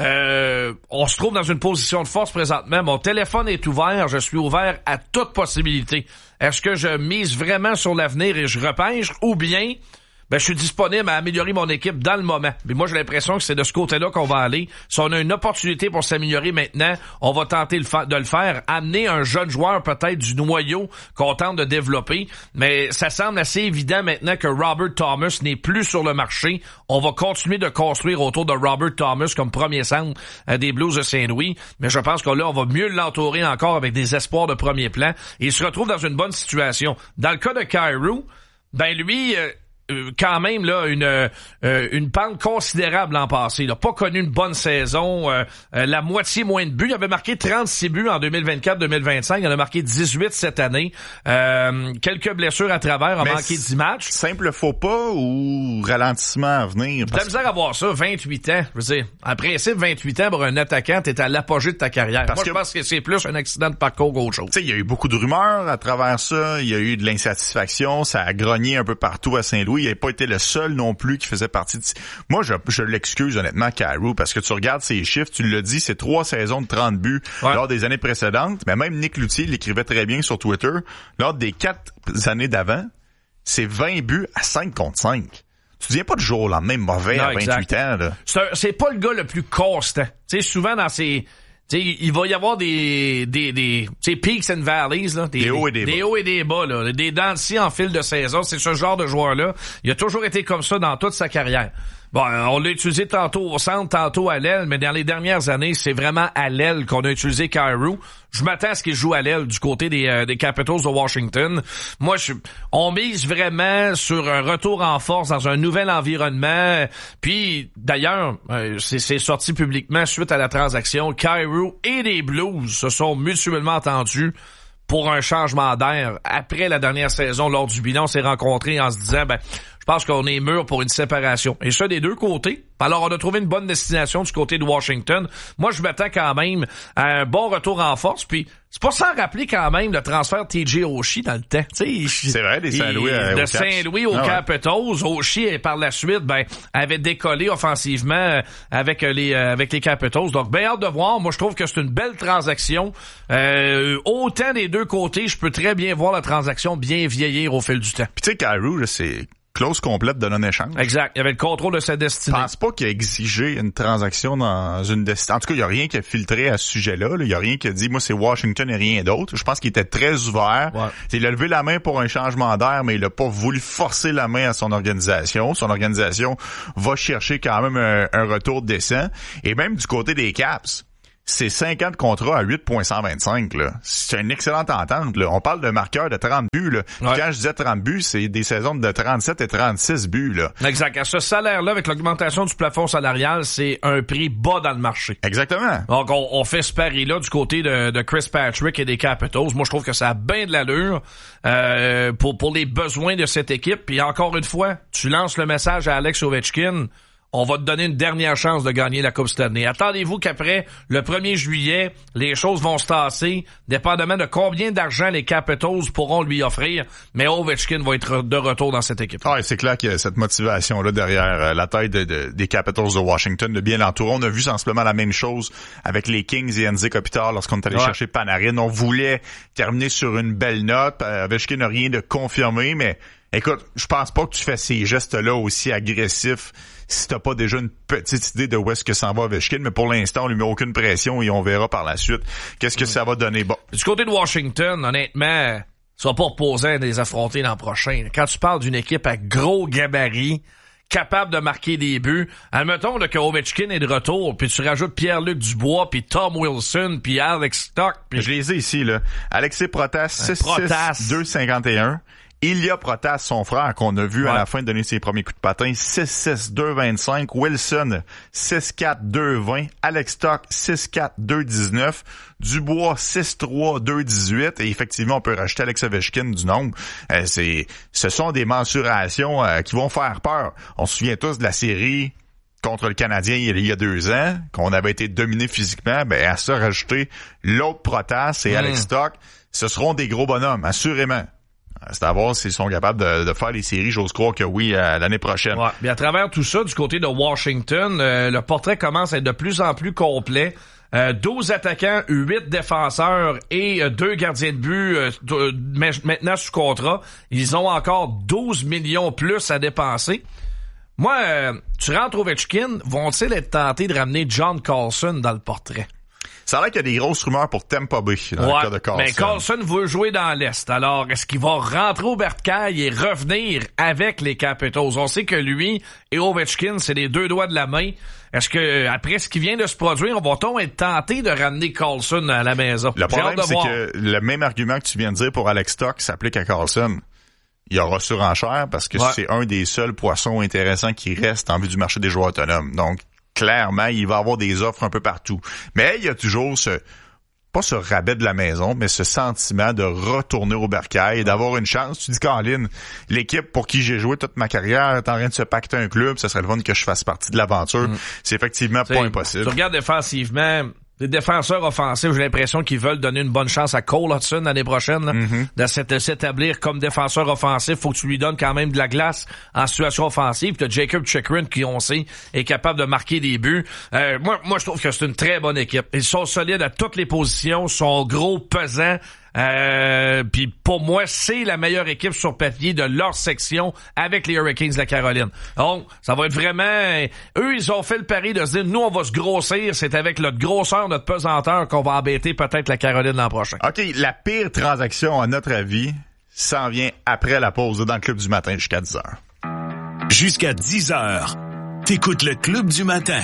on se trouve dans une position de force présentement. Mon téléphone est ouvert. Je suis ouvert à toute possibilité. Est-ce que je mise vraiment sur l'avenir et je repêche ou bien je suis disponible à améliorer mon équipe dans le moment. Mais moi, j'ai l'impression que c'est de ce côté-là qu'on va aller. Si on a une opportunité pour s'améliorer maintenant, on va tenter de le faire. Amener un jeune joueur peut-être du noyau qu'on tente de développer. Mais ça semble assez évident maintenant que Robert Thomas n'est plus sur le marché. On va continuer de construire autour de Robert Thomas comme premier centre des Blues de Saint-Louis. Mais je pense que là, on va mieux l'entourer encore avec des espoirs de premier plan. Et il se retrouve dans une bonne situation. Dans le cas de Kyrou, lui... quand même là une pente considérable l'an passé. Il n'a pas connu une bonne saison, la moitié moins de buts. Il avait marqué 36 buts en 2024-2025. Il en a marqué 18 cette année. Quelques blessures à travers, a manqué 10 matchs. Simple faux pas ou ralentissement à venir? T'as misère à voir ça, 28 ans. Je veux dire, en principe, 28 ans pour un attaquant, t'es à l'apogée de ta carrière. Moi, je pense que c'est plus un accident de parcours qu'autre chose. Tu sais, il y a eu beaucoup de rumeurs à travers ça. Il y a eu de l'insatisfaction. Ça a grogné un peu partout à Saint-Louis. Il n'avait pas été le seul non plus qui faisait partie de... Moi, je l'excuse honnêtement, Kyrou, parce que tu regardes ses chiffres, tu l'as dit, c'est 3 saisons de 30 buts lors des années précédentes, mais même Nick Loutier l'écrivait très bien sur Twitter. Lors des 4 années d'avant, c'est 20 buts à 5 contre 5. Tu deviens pas du jour au lendemain mauvais à 28 ans. Là. C'est pas le gars le plus constant. Tu sais, souvent dans ces... T'sais, il va y avoir des peaks and valleys, là. Des hauts et des bas. Des hauts et des bas, là. Des dents de scie en fil de saison. C'est ce genre de joueur-là. Il a toujours été comme ça dans toute sa carrière. Bon, on l'a utilisé tantôt au centre, tantôt à l'aile, mais dans les dernières années, c'est vraiment à l'aile qu'on a utilisé Kyrou. Je m'attends à ce qu'il joue à l'aile du côté des Capitals de Washington. Moi, on mise vraiment sur un retour en force dans un nouvel environnement. Puis, d'ailleurs, c'est sorti publiquement suite à la transaction. Kyrou et les Blues se sont mutuellement entendus pour un changement d'air. Après la dernière saison, lors du bilan, on s'est rencontrés en se disant, je pense qu'on est mûr pour une séparation. Et ça, des deux côtés. Alors, on a trouvé une bonne destination du côté de Washington. Moi, je m'attends quand même à un bon retour en force. Puis, c'est pas sans rappeler quand même le transfert de TJ Oshie dans le temps. C'est vrai, des Saint-Louis de Saint-Louis aux Capitals. Oshie, par la suite, avait décollé offensivement avec les Capitals. Donc, bien hâte de voir. Moi, je trouve que c'est une belle transaction. Autant des deux côtés, je peux très bien voir la transaction bien vieillir au fil du temps. Puis, tu sais, Kyrou, c'est... clause complète de non-échange. Exact. Il y avait le contrôle de sa destinée. Je pense pas qu'il a exigé une transaction dans une destinée. En tout cas, il y a rien qui a filtré à ce sujet-là. Il y a rien qui a dit, moi, c'est Washington et rien d'autre. Je pense qu'il était très ouvert. Ouais. Il a levé la main pour un changement d'air, mais il a pas voulu forcer la main à son organisation. Son organisation va chercher quand même un retour décent. Et même du côté des Caps, c'est 5 ans de contrat à 8,125, là. C'est une excellente entente, là. On parle de marqueur de 30 buts, là. Ouais. Quand je disais 30 buts, c'est des saisons de 37 et 36 buts, là. Exact. À ce salaire-là, avec l'augmentation du plafond salarial, c'est un prix bas dans le marché. Exactement. Donc, on fait ce pari-là du côté de Chris Patrick et des Capitals. Moi, je trouve que ça a bien de l'allure, pour les besoins de cette équipe. Puis encore une fois, tu lances le message à Alex Ovechkin. On va te donner une dernière chance de gagner la Coupe Stanley. Attendez-vous qu'après le 1er juillet, les choses vont se tasser, dépendamment de combien d'argent les Capitals pourront lui offrir, mais Ovechkin va être de retour dans cette équipe. Ah, c'est clair qu'il y a cette motivation-là derrière la tête des Capitals de Washington, de bien l'entourer. On a vu sensiblement la même chose avec les Kings et Anze Kopitar lorsqu'on est allé chercher Panarin. On voulait terminer sur une belle note. Ovechkin n'a rien de confirmé, mais écoute, je pense pas que tu fais ces gestes-là aussi agressifs si t'as pas déjà une petite idée de où est-ce que s'en va Ovechkin, mais pour l'instant, on lui met aucune pression et on verra par la suite qu'est-ce que ça va donner. Bon. Du côté de Washington, honnêtement, ça va pas reposer à les affronter l'an prochain. Quand tu parles d'une équipe à gros gabarit, capable de marquer des buts, admettons là, que Ovechkin est de retour, puis tu rajoutes Pierre-Luc Dubois, puis Tom Wilson, puis Alex Stock. Puis... Je les ai ici, là. Alexis Protas, 6'6", 2'51". Ilya Protas, son frère, qu'on a vu à la fin donner ses premiers coups de patin, 6'6", 2'25". Wilson, 6'4", 2'20". Alex Stock, 6'4", 2'19". Dubois, 6'3", 2'18". Et effectivement, on peut rajouter Alex Ovechkin du nombre. Ce sont des mensurations qui vont faire peur. On se souvient tous de la série contre le Canadien il y a 2 ans, qu'on avait été dominé physiquement. Ben, à ça, rajouter l'autre Protas et Alex Stock, ce seront des gros bonhommes, assurément. C'est à voir s'ils sont capables de faire les séries. J'ose croire que oui, l'année prochaine. Ouais. Mais à travers tout ça, du côté de Washington, le portrait commence à être de plus en plus complet. 12 attaquants, 8 défenseurs et 2 gardiens de but maintenant sous contrat. Ils ont encore 12 millions plus à dépenser. Moi, tu rentres au Ovechkin, vont-ils être tentés de ramener John Carlson dans le portrait? Ça a l'air qu'il y a des grosses rumeurs pour Tampa Bay dans le cas de Carlson. Mais Carlson veut jouer dans l'Est. Alors, est-ce qu'il va rentrer au bercail et revenir avec les Capitals? On sait que lui et Ovechkin, c'est les 2 doigts de la main. Est-ce que, après ce qui vient de se produire, va-t-on être tenté de ramener Carlson à la maison? Le problème, c'est que le même argument que tu viens de dire pour Alex Stock s'applique à Carlson. Il y aura surenchère parce que c'est un des seuls poissons intéressants qui reste en vue du marché des joueurs autonomes. Donc, clairement, il va avoir des offres un peu partout. Mais il y a toujours pas ce rabais de la maison, mais ce sentiment de retourner au bercail et d'avoir une chance. Tu dis, Colin, l'équipe pour qui j'ai joué toute ma carrière est en train de se pacter un club, ça serait le fun que je fasse partie de l'aventure. C'est effectivement pas impossible. Tu regardes défensivement, les défenseurs offensifs, j'ai l'impression qu'ils veulent donner une bonne chance à Cole Hudson l'année prochaine, là, de s'établir comme défenseur offensif. Faut que tu lui donnes quand même de la glace en situation offensive. Puis t'as Jacob Chychrun qui, on sait, est capable de marquer des buts. Moi, je trouve que c'est une très bonne équipe. Ils sont solides à toutes les positions, sont gros, pesants. Puis pour moi, c'est la meilleure équipe sur papier de leur section avec les Hurricanes de la Caroline. Donc, ça va être vraiment... Eux, ils ont fait le pari de se dire, nous, on va se grossir. C'est avec notre grosseur, notre pesanteur qu'on va embêter peut-être la Caroline l'an prochain. OK, la pire transaction, à notre avis, s'en vient après la pause dans le Club du matin jusqu'à 10h. Jusqu'à 10h, t'écoutes le Club du matin.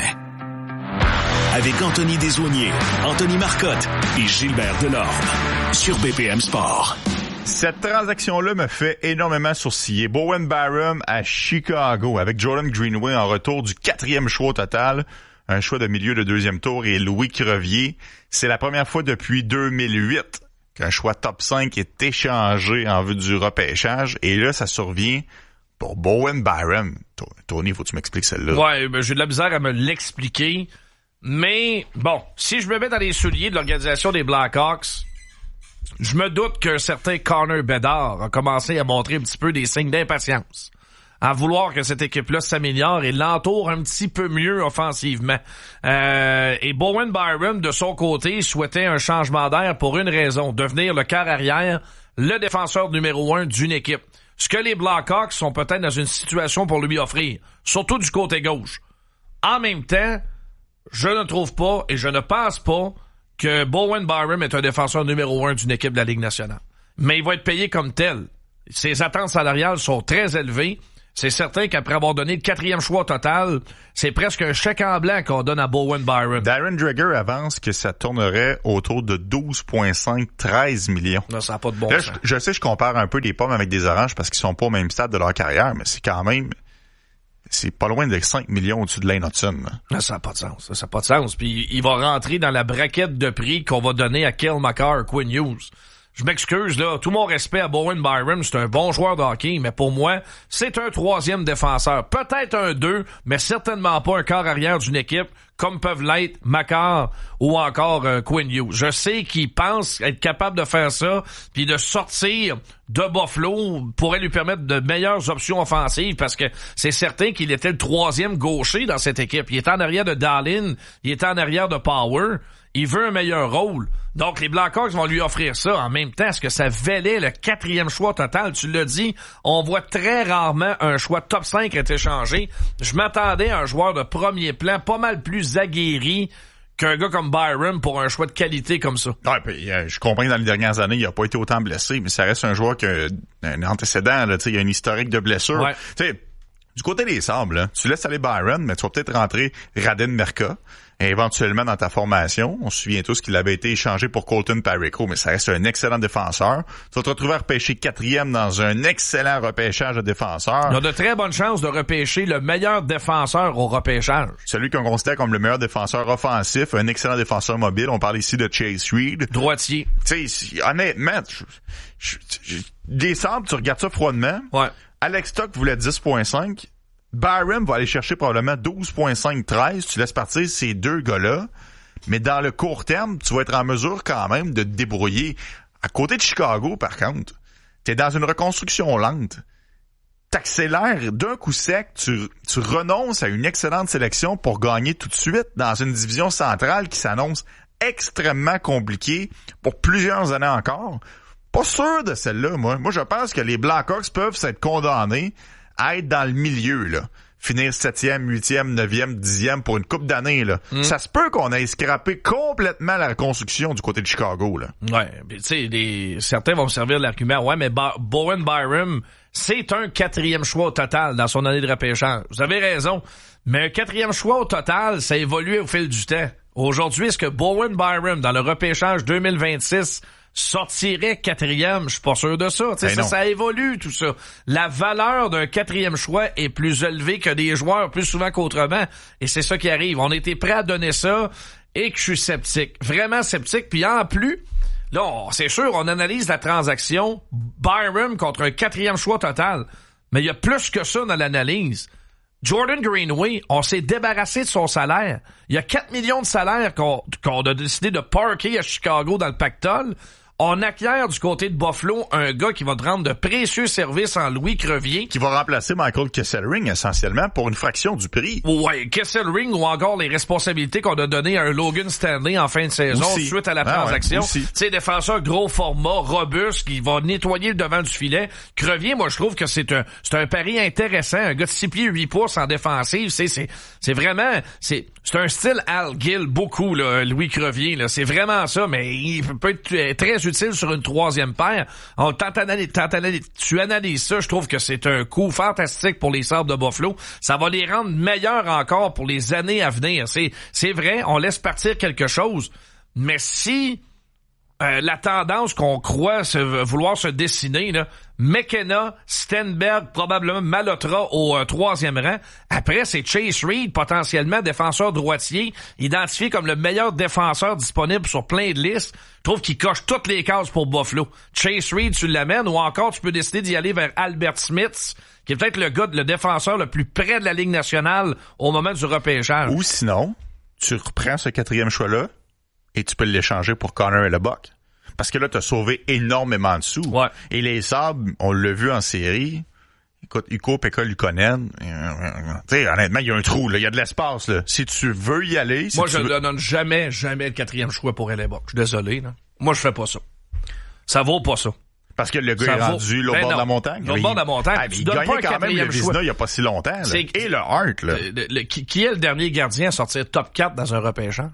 Avec Anthony Desaulniers, Anthony Marcotte et Gilbert Delorme sur BPM Sport. Cette transaction-là me fait énormément sourciller. Bowen Byram à Chicago avec Jordan Greenway en retour du 4e choix au total. Un choix de milieu de 2e tour et Louis Crevier. C'est la première fois depuis 2008 qu'un choix top 5 est échangé en vue du repêchage. Et là, ça survient pour Bowen Byram. Tony, faut que tu m'expliques celle-là. Ouais, ben, j'ai de la misère à me l'expliquer. Mais, bon, si je me mets dans les souliers de l'organisation des Blackhawks, je me doute qu'un certain Connor Bedard a commencé à montrer un petit peu des signes d'impatience, à vouloir que cette équipe-là s'améliore et l'entoure un petit peu mieux offensivement. Et Bowen Byram, de son côté, souhaitait un changement d'air pour une raison, devenir le quart arrière le défenseur numéro 1 d'une équipe. Ce que les Blackhawks sont peut-être dans une situation pour lui offrir, surtout du côté gauche. En même temps, je ne trouve pas et je ne pense pas que Bowen Byram est un défenseur numéro 1 d'une équipe de la Ligue nationale. Mais il va être payé comme tel. Ses attentes salariales sont très élevées. C'est certain qu'après avoir donné le 4e choix au total, c'est presque un chèque en blanc qu'on donne à Bowen Byram. Darren Dreger avance que ça tournerait autour de 12,5-13 millions. Non, ça n'a pas de bon là, sens. Je sais, je compare un peu des pommes avec des oranges parce qu'ils sont pas au même stade de leur carrière, mais c'est quand même... C'est pas loin de 5 millions au-dessus de Lane Hudson. Non, ça n'a pas de sens. Ça n'a pas de sens. Puis il va rentrer dans la braquette de prix qu'on va donner à Cale Makar, Quinn Hughes. Je m'excuse, là. Tout mon respect à Bowen Byram, c'est un bon joueur de hockey, mais pour moi, c'est un 3e défenseur. Peut-être un 2, mais certainement pas un quart arrière d'une équipe, comme peuvent l'être Makar ou encore Quinn Hughes. Je sais qu'il pense être capable de faire ça, puis de sortir de Buffalo pourrait lui permettre de meilleures options offensives, parce que c'est certain qu'il était le 3e gaucher dans cette équipe. Il était en arrière de Dahlin, il était en arrière de Power. Il veut un meilleur rôle. Donc, les Blackhawks vont lui offrir ça. En même temps, est-ce que ça valait le 4e choix total? Tu l'as dit, on voit très rarement un choix top 5 être échangé. Je m'attendais à un joueur de premier plan pas mal plus aguerri qu'un gars comme Byram pour un choix de qualité comme ça. Ouais, puis, je comprends que dans les dernières années, il a pas été autant blessé, mais ça reste un joueur qui a un antécédent, là, il y a un historique de blessures. Ouais. Du côté des Sabres, là, tu laisses aller Byron, mais tu vas peut-être rentrer Raden Merka, éventuellement dans ta formation. On se souvient tous qu'il avait été échangé pour Colton Parayko, mais ça reste un excellent défenseur. Tu vas te retrouver à repêcher 4e dans un excellent repêchage de défenseurs. Il a de très bonnes chances de repêcher le meilleur défenseur au repêchage. Celui qu'on considère comme le meilleur défenseur offensif, un excellent défenseur mobile. On parle ici de Chase Reed. Droitier. Tu sais, honnêtement, des Sabres, tu regardes ça froidement. Ouais. Alex Stock voulait 10,5. Byram va aller chercher probablement 12,5-13. Tu laisses partir ces deux gars-là. Mais dans le court terme, tu vas être en mesure quand même de te débrouiller. À côté de Chicago, par contre, t'es dans une reconstruction lente. T'accélères d'un coup sec, tu renonces à une excellente sélection pour gagner tout de suite dans une division centrale qui s'annonce extrêmement compliquée pour plusieurs années encore. Pas sûr de celle-là, moi. Moi, je pense que les Blackhawks peuvent s'être condamnés à être dans le milieu, là. Finir 7e, 8e, 9e, 10e pour une couple d'années, là. Ça se peut qu'on ait scrappé complètement la reconstruction du côté de Chicago, là. Ouais, tu sais, certains vont me servir de l'argument. Ouais, mais Bowen Byram, c'est un 4e choix au total dans son année de repêchage. Vous avez raison. Mais un 4e choix au total, ça évolue au fil du temps. Aujourd'hui, est-ce que Bowen Byram, dans le repêchage 2026, sortirait 4e, je suis pas sûr de ça. Ça évolue, tout ça. La valeur d'un 4e choix est plus élevée que des joueurs plus souvent qu'autrement. Et c'est ça qui arrive. On était prêt à donner ça et que je suis sceptique. Vraiment sceptique. Puis en plus, là, c'est sûr, on analyse la transaction Byram contre un 4e choix total. Mais il y a plus que ça dans l'analyse. Jordan Greenway, on s'est débarrassé de son salaire. Il y a 4 millions de salaires qu'on a décidé de parker à Chicago dans le pactole. On acquiert du côté de Buffalo un gars qui va te rendre de précieux services en Louis Crevier. Qui va remplacer Michael Kesselring essentiellement pour une fraction du prix. Ouais, Kesselring ou encore les responsabilités qu'on a données à un Logan Stanley en fin de saison suite à la transaction. Tu sais, défenseur gros format, robuste, qui va nettoyer le devant du filet. Crevier, moi je trouve que c'est un pari intéressant. Un gars de 6 pieds 8 pouces en défensive, c'est vraiment... C'est un style Al Gill, beaucoup, là, Louis Crevier. Là. C'est vraiment ça, mais il peut être très utile sur une 3e paire. Tu analyses ça, je trouve que c'est un coup fantastique pour les Sabres de Buffalo. Ça va les rendre meilleurs encore pour les années à venir. C'est vrai, on laisse partir quelque chose, mais si la tendance qu'on croit vouloir se dessiner, là, McKenna, Stenberg, probablement Malotra au 3e rang. Après, c'est Chase Reed, potentiellement défenseur droitier, identifié comme le meilleur défenseur disponible sur plein de listes. Je trouve qu'il coche toutes les cases pour Buffalo. Chase Reed, tu l'amènes, ou encore tu peux décider d'y aller vers Albert Smith, qui est peut-être le défenseur le plus près de la Ligue nationale au moment du repêchage. Ou sinon, tu reprends ce 4e choix-là et tu peux l'échanger pour Connor Hellebuyck. Parce que là, t'as sauvé énormément de sous. Ouais. Et les Sabres, on l'a vu en série. Écoute, Ukko-Pekka Luukkonen, tu sais, honnêtement, il y a un trou, là. Il y a de l'espace, là. Si tu veux y aller... Moi, je ne donne jamais le 4e choix pour Hellebuyck. Je suis désolé, là. Moi, je fais pas ça. Ça vaut pas ça. Parce que le gars est rendu l'autre bord de la montagne. L'autre bord de la montagne. Ah, il gagnait quand même le Vizina il y a pas si longtemps. Là. Et le Hart. Là. Qui est le dernier gardien à sortir top 4 dans un repêchant?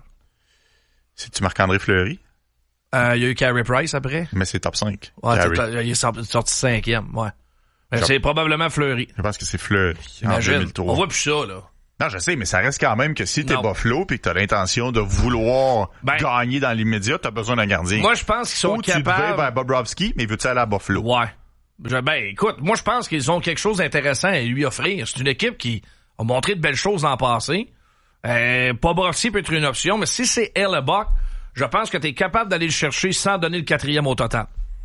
C'est-tu Marc-André Fleury? Il y a eu Carey Price après. Mais c'est top 5. Ouais, il est sorti 5e, ouais. Mais c'est probablement Fleury. Je pense que c'est Fleury. Imagine, en 2003. On voit plus ça, là. Non, je sais, mais ça reste quand même que si t'es Buffalo pis que t'as l'intention de vouloir gagner dans l'immédiat, t'as besoin d'un gardien. Moi, je pense qu'ils sont capables... Ou tu devais vers Bobrovsky, mais veux-tu aller à Buffalo? Ouais. Écoute, moi, je pense qu'ils ont quelque chose d'intéressant à lui offrir. C'est une équipe qui a montré de belles choses l'an passé. Bobrovsky peut être une option, mais si c'est Hellebuyck, je pense que t'es capable d'aller le chercher sans donner le 4e au total.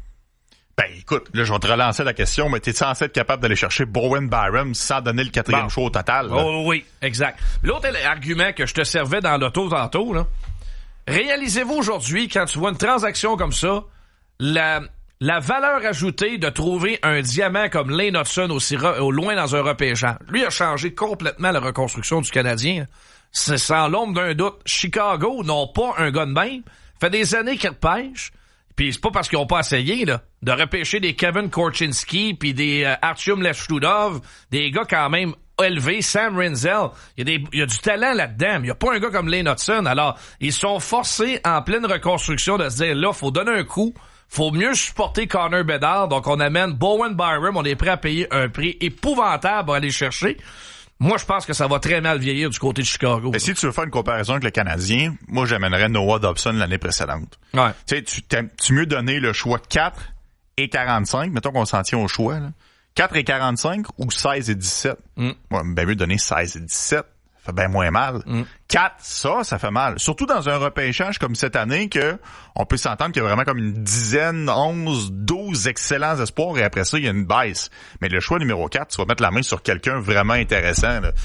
Ben, écoute, là, je vais te relancer la question, mais t'es censé être capable d'aller chercher Bowen Byram sans donner le 4e choix au total? Là? Oh oui, exact. L'autre argument que je te servais dans l'auto tantôt, là, réalisez-vous aujourd'hui, quand tu vois une transaction comme ça, la valeur ajoutée de trouver un diamant comme Lane Hutson au loin dans un repêchant. Lui a changé complètement la reconstruction du Canadien. C'est sans l'ombre d'un doute. Chicago n'ont pas un gars de même. Fait des années qu'ils repêchent. Puis c'est pas parce qu'ils ont pas essayé là de repêcher des Kevin Korchinski puis des Artyom Leshudov, des gars quand même élevés, Sam Rinzel. Il y a du talent là-dedans. Il y a pas un gars comme Lane Hutson. Alors, ils sont forcés en pleine reconstruction de se dire là, faut donner un coup. Faut mieux supporter Connor Bedard. Donc, on amène Bowen Byram. On est prêt à payer un prix épouvantable pour aller chercher. Moi, je pense que ça va très mal vieillir du côté de Chicago. Mais si tu veux faire une comparaison avec le Canadien, moi, j'amènerais Noah Dobson l'année précédente. Ouais. Tu sais, tu mieux donner le choix 4 et 45, mettons qu'on s'en tient au choix, là. 4 et 45 ou 16 et 17? Moi, ben mieux donner 16 et 17. Ça fait bien moins mal. 4, ça fait mal. Surtout dans un repêchage comme cette année que on peut s'entendre qu'il y a vraiment comme une dizaine, 11, 12 excellents espoirs et après ça, il y a une baisse. Mais le choix numéro 4, tu vas mettre la main sur quelqu'un vraiment intéressant. Là.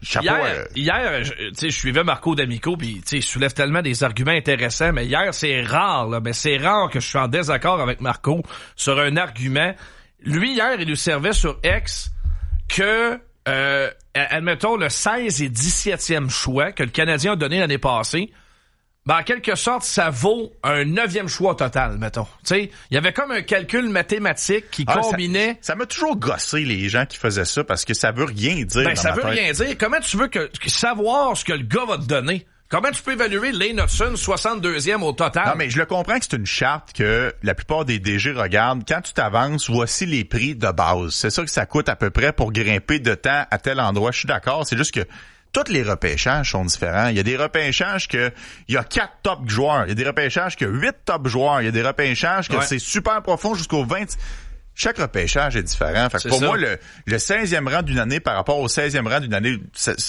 Hier, je suivais Marco D'Amico puis il soulève tellement des arguments intéressants, mais hier, c'est rare, là, mais c'est rare que je suis en désaccord avec Marco sur un argument. Lui, hier, il nous servait sur X que admettons le 16 et 17e choix que le Canadien a donné l'année passée, en quelque sorte, ça vaut un 9e choix total, mettons. Tu sais, il y avait comme un calcul mathématique qui combinait... Ça m'a toujours gossé, les gens qui faisaient ça, parce que ça veut rien dire. Ben, ça veut rien dire. Comment tu veux que savoir ce que le gars va te donner? Comment tu peux évaluer Lane Hutson 62e au total? Non, mais je le comprends que c'est une charte que la plupart des DG regardent. Quand tu t'avances, voici les prix de base. C'est ça que ça coûte à peu près pour grimper de temps à tel endroit. Je suis d'accord. C'est juste que tous les repêchages sont différents. Il y a des repêchages que il y a 4 top joueurs. Il y a des repêchages que 8 top joueurs. Il y a des repêchages que c'est super profond jusqu'au 20. Chaque repêchage est différent. Fait que pour moi, le 16e rang d'une année par rapport au 16e rang d'une année...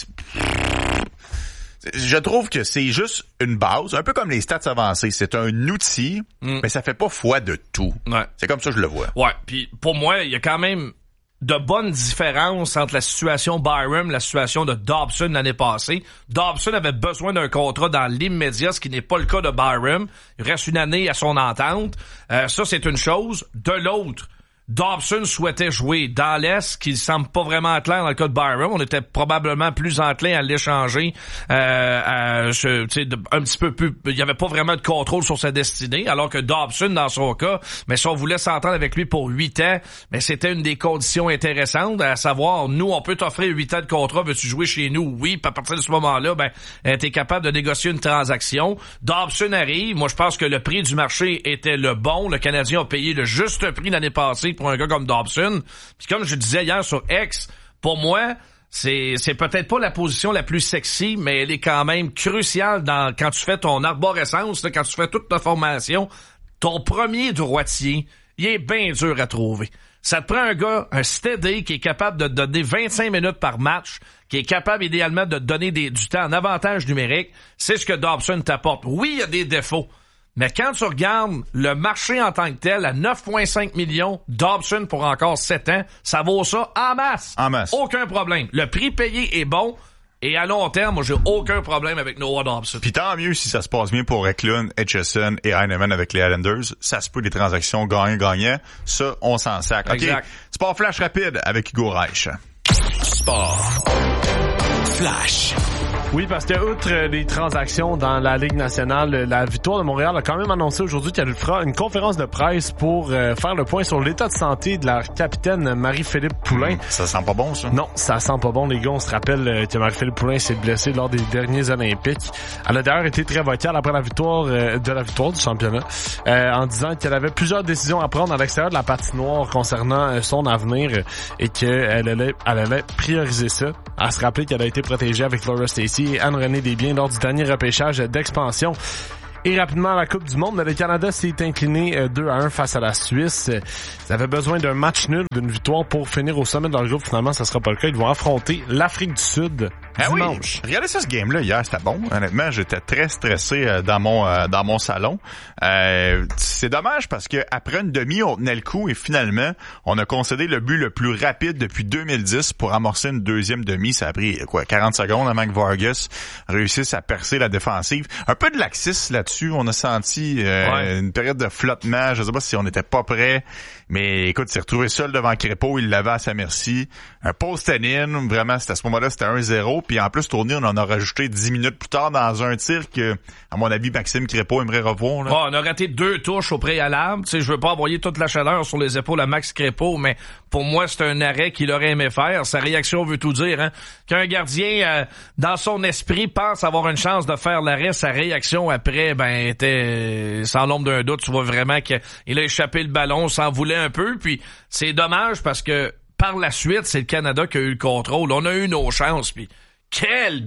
Je trouve que c'est juste une base, un peu comme les stats avancées. C'est un outil, mais ça fait pas foi de tout. Ouais. C'est comme ça que je le vois. Ouais, puis pour moi, il y a quand même de bonnes différences entre la situation Byram et la situation de Dobson l'année passée. Dobson avait besoin d'un contrat dans l'immédiat, ce qui n'est pas le cas de Byram. Il reste une année à son entente. Ça, c'est une chose. De l'autre, Dobson souhaitait jouer dans l'Est, qui semble pas vraiment enclin dans le cas de Byram. On était probablement plus enclin à l'échanger, un petit peu plus. Il y avait pas vraiment de contrôle sur sa destinée, alors que Dobson, dans son cas, mais si on voulait s'entendre avec lui pour 8 ans, mais c'était une des conditions intéressantes, à savoir, nous, on peut t'offrir 8 ans de contrat, veux-tu jouer chez nous? Oui, puis à partir de ce moment-là, t'es capable de négocier une transaction. Dobson arrive. Moi, je pense que le prix du marché était le bon. Le Canadien a payé le juste prix l'année passée pour un gars comme Dobson. Puis comme je disais hier sur X, pour moi, c'est peut-être pas la position la plus sexy, mais elle est quand même cruciale quand tu fais ton arborescence, là, quand tu fais toute ta formation. Ton premier droitier, il est bien dur à trouver. Ça te prend un gars, un steady, qui est capable de te donner 25 minutes par match, qui est capable idéalement de te donner du temps en avantage numérique. C'est ce que Dobson t'apporte. Oui, il y a des défauts. Mais quand tu regardes le marché en tant que tel, à 9,5 millions, Dobson pour encore 7 ans, ça vaut ça en masse. En masse. Aucun problème. Le prix payé est bon. Et à long terme, moi, j'ai aucun problème avec Noah Dobson. Puis tant mieux si ça se passe bien pour Eklund, Etchison et Heinemann avec les Islanders. Ça se peut des transactions gagnant-gagnant. Ça, on s'en sac. Exact. OK. Sport flash rapide avec Hugo Reich. Sport flash. Oui, parce que outre les transactions dans la Ligue nationale, la Victoire de Montréal a quand même annoncé aujourd'hui qu'elle fera une conférence de presse pour faire le point sur l'état de santé de la capitaine Marie-Philippe Poulin. Ça sent pas bon, ça? Non, ça sent pas bon, les gars. On se rappelle que Marie-Philippe Poulin s'est blessée lors des derniers Olympiques. Elle a d'ailleurs été très vocale après la victoire du championnat, en disant qu'elle avait plusieurs décisions à prendre à l'extérieur de la patinoire concernant son avenir et qu'elle allait prioriser ça. À se rappeler qu'elle a été protégée avec Laura Stacey et Anne-Renée Desbiens lors du dernier repêchage d'expansion. Et rapidement, la Coupe du Monde, mais le Canada s'est incliné 2-1 face à la Suisse. Ils avaient besoin d'un match nul, d'une victoire pour finir au sommet de leur groupe. Finalement, ça sera pas le cas. Ils vont affronter l'Afrique du Sud dimanche. Oui. Regardez ça, ce game-là hier, c'était bon. Honnêtement, j'étais très stressé dans mon salon. C'est dommage parce que après une demi, on tenait le coup et finalement, on a concédé le but le plus rapide depuis 2010 pour amorcer une deuxième demi. Ça a pris 40 secondes avant que Vargas réussisse à percer la défensive. Un peu de laxisme là-dessus. On a senti une période de flottement. Je sais pas si on n'était pas prêt, mais écoute, il s'est retrouvé seul devant Crépeau. Il l'avait à sa merci. Un post-in, vraiment, c'était à ce moment-là, c'était 1-0. Puis en plus, tourné, on en a rajouté 10 minutes plus tard dans un tir que, à mon avis, Maxime Crépeau aimerait revoir. Là. On a raté 2 touches au préalable. Tu sais, je veux pas envoyer toute la chaleur sur les épaules à Max Crépeau, mais pour moi, c'est un arrêt qu'il aurait aimé faire. Sa réaction veut tout dire. Hein? Qu'un gardien, dans son esprit, pense avoir une chance de faire l'arrêt, sa réaction après, était sans l'ombre d'un doute. Tu vois vraiment qu'il a échappé le ballon, s'en voulait un peu. Puis c'est dommage parce que par la suite, c'est le Canada qui a eu le contrôle. On a eu nos chances. Puis quel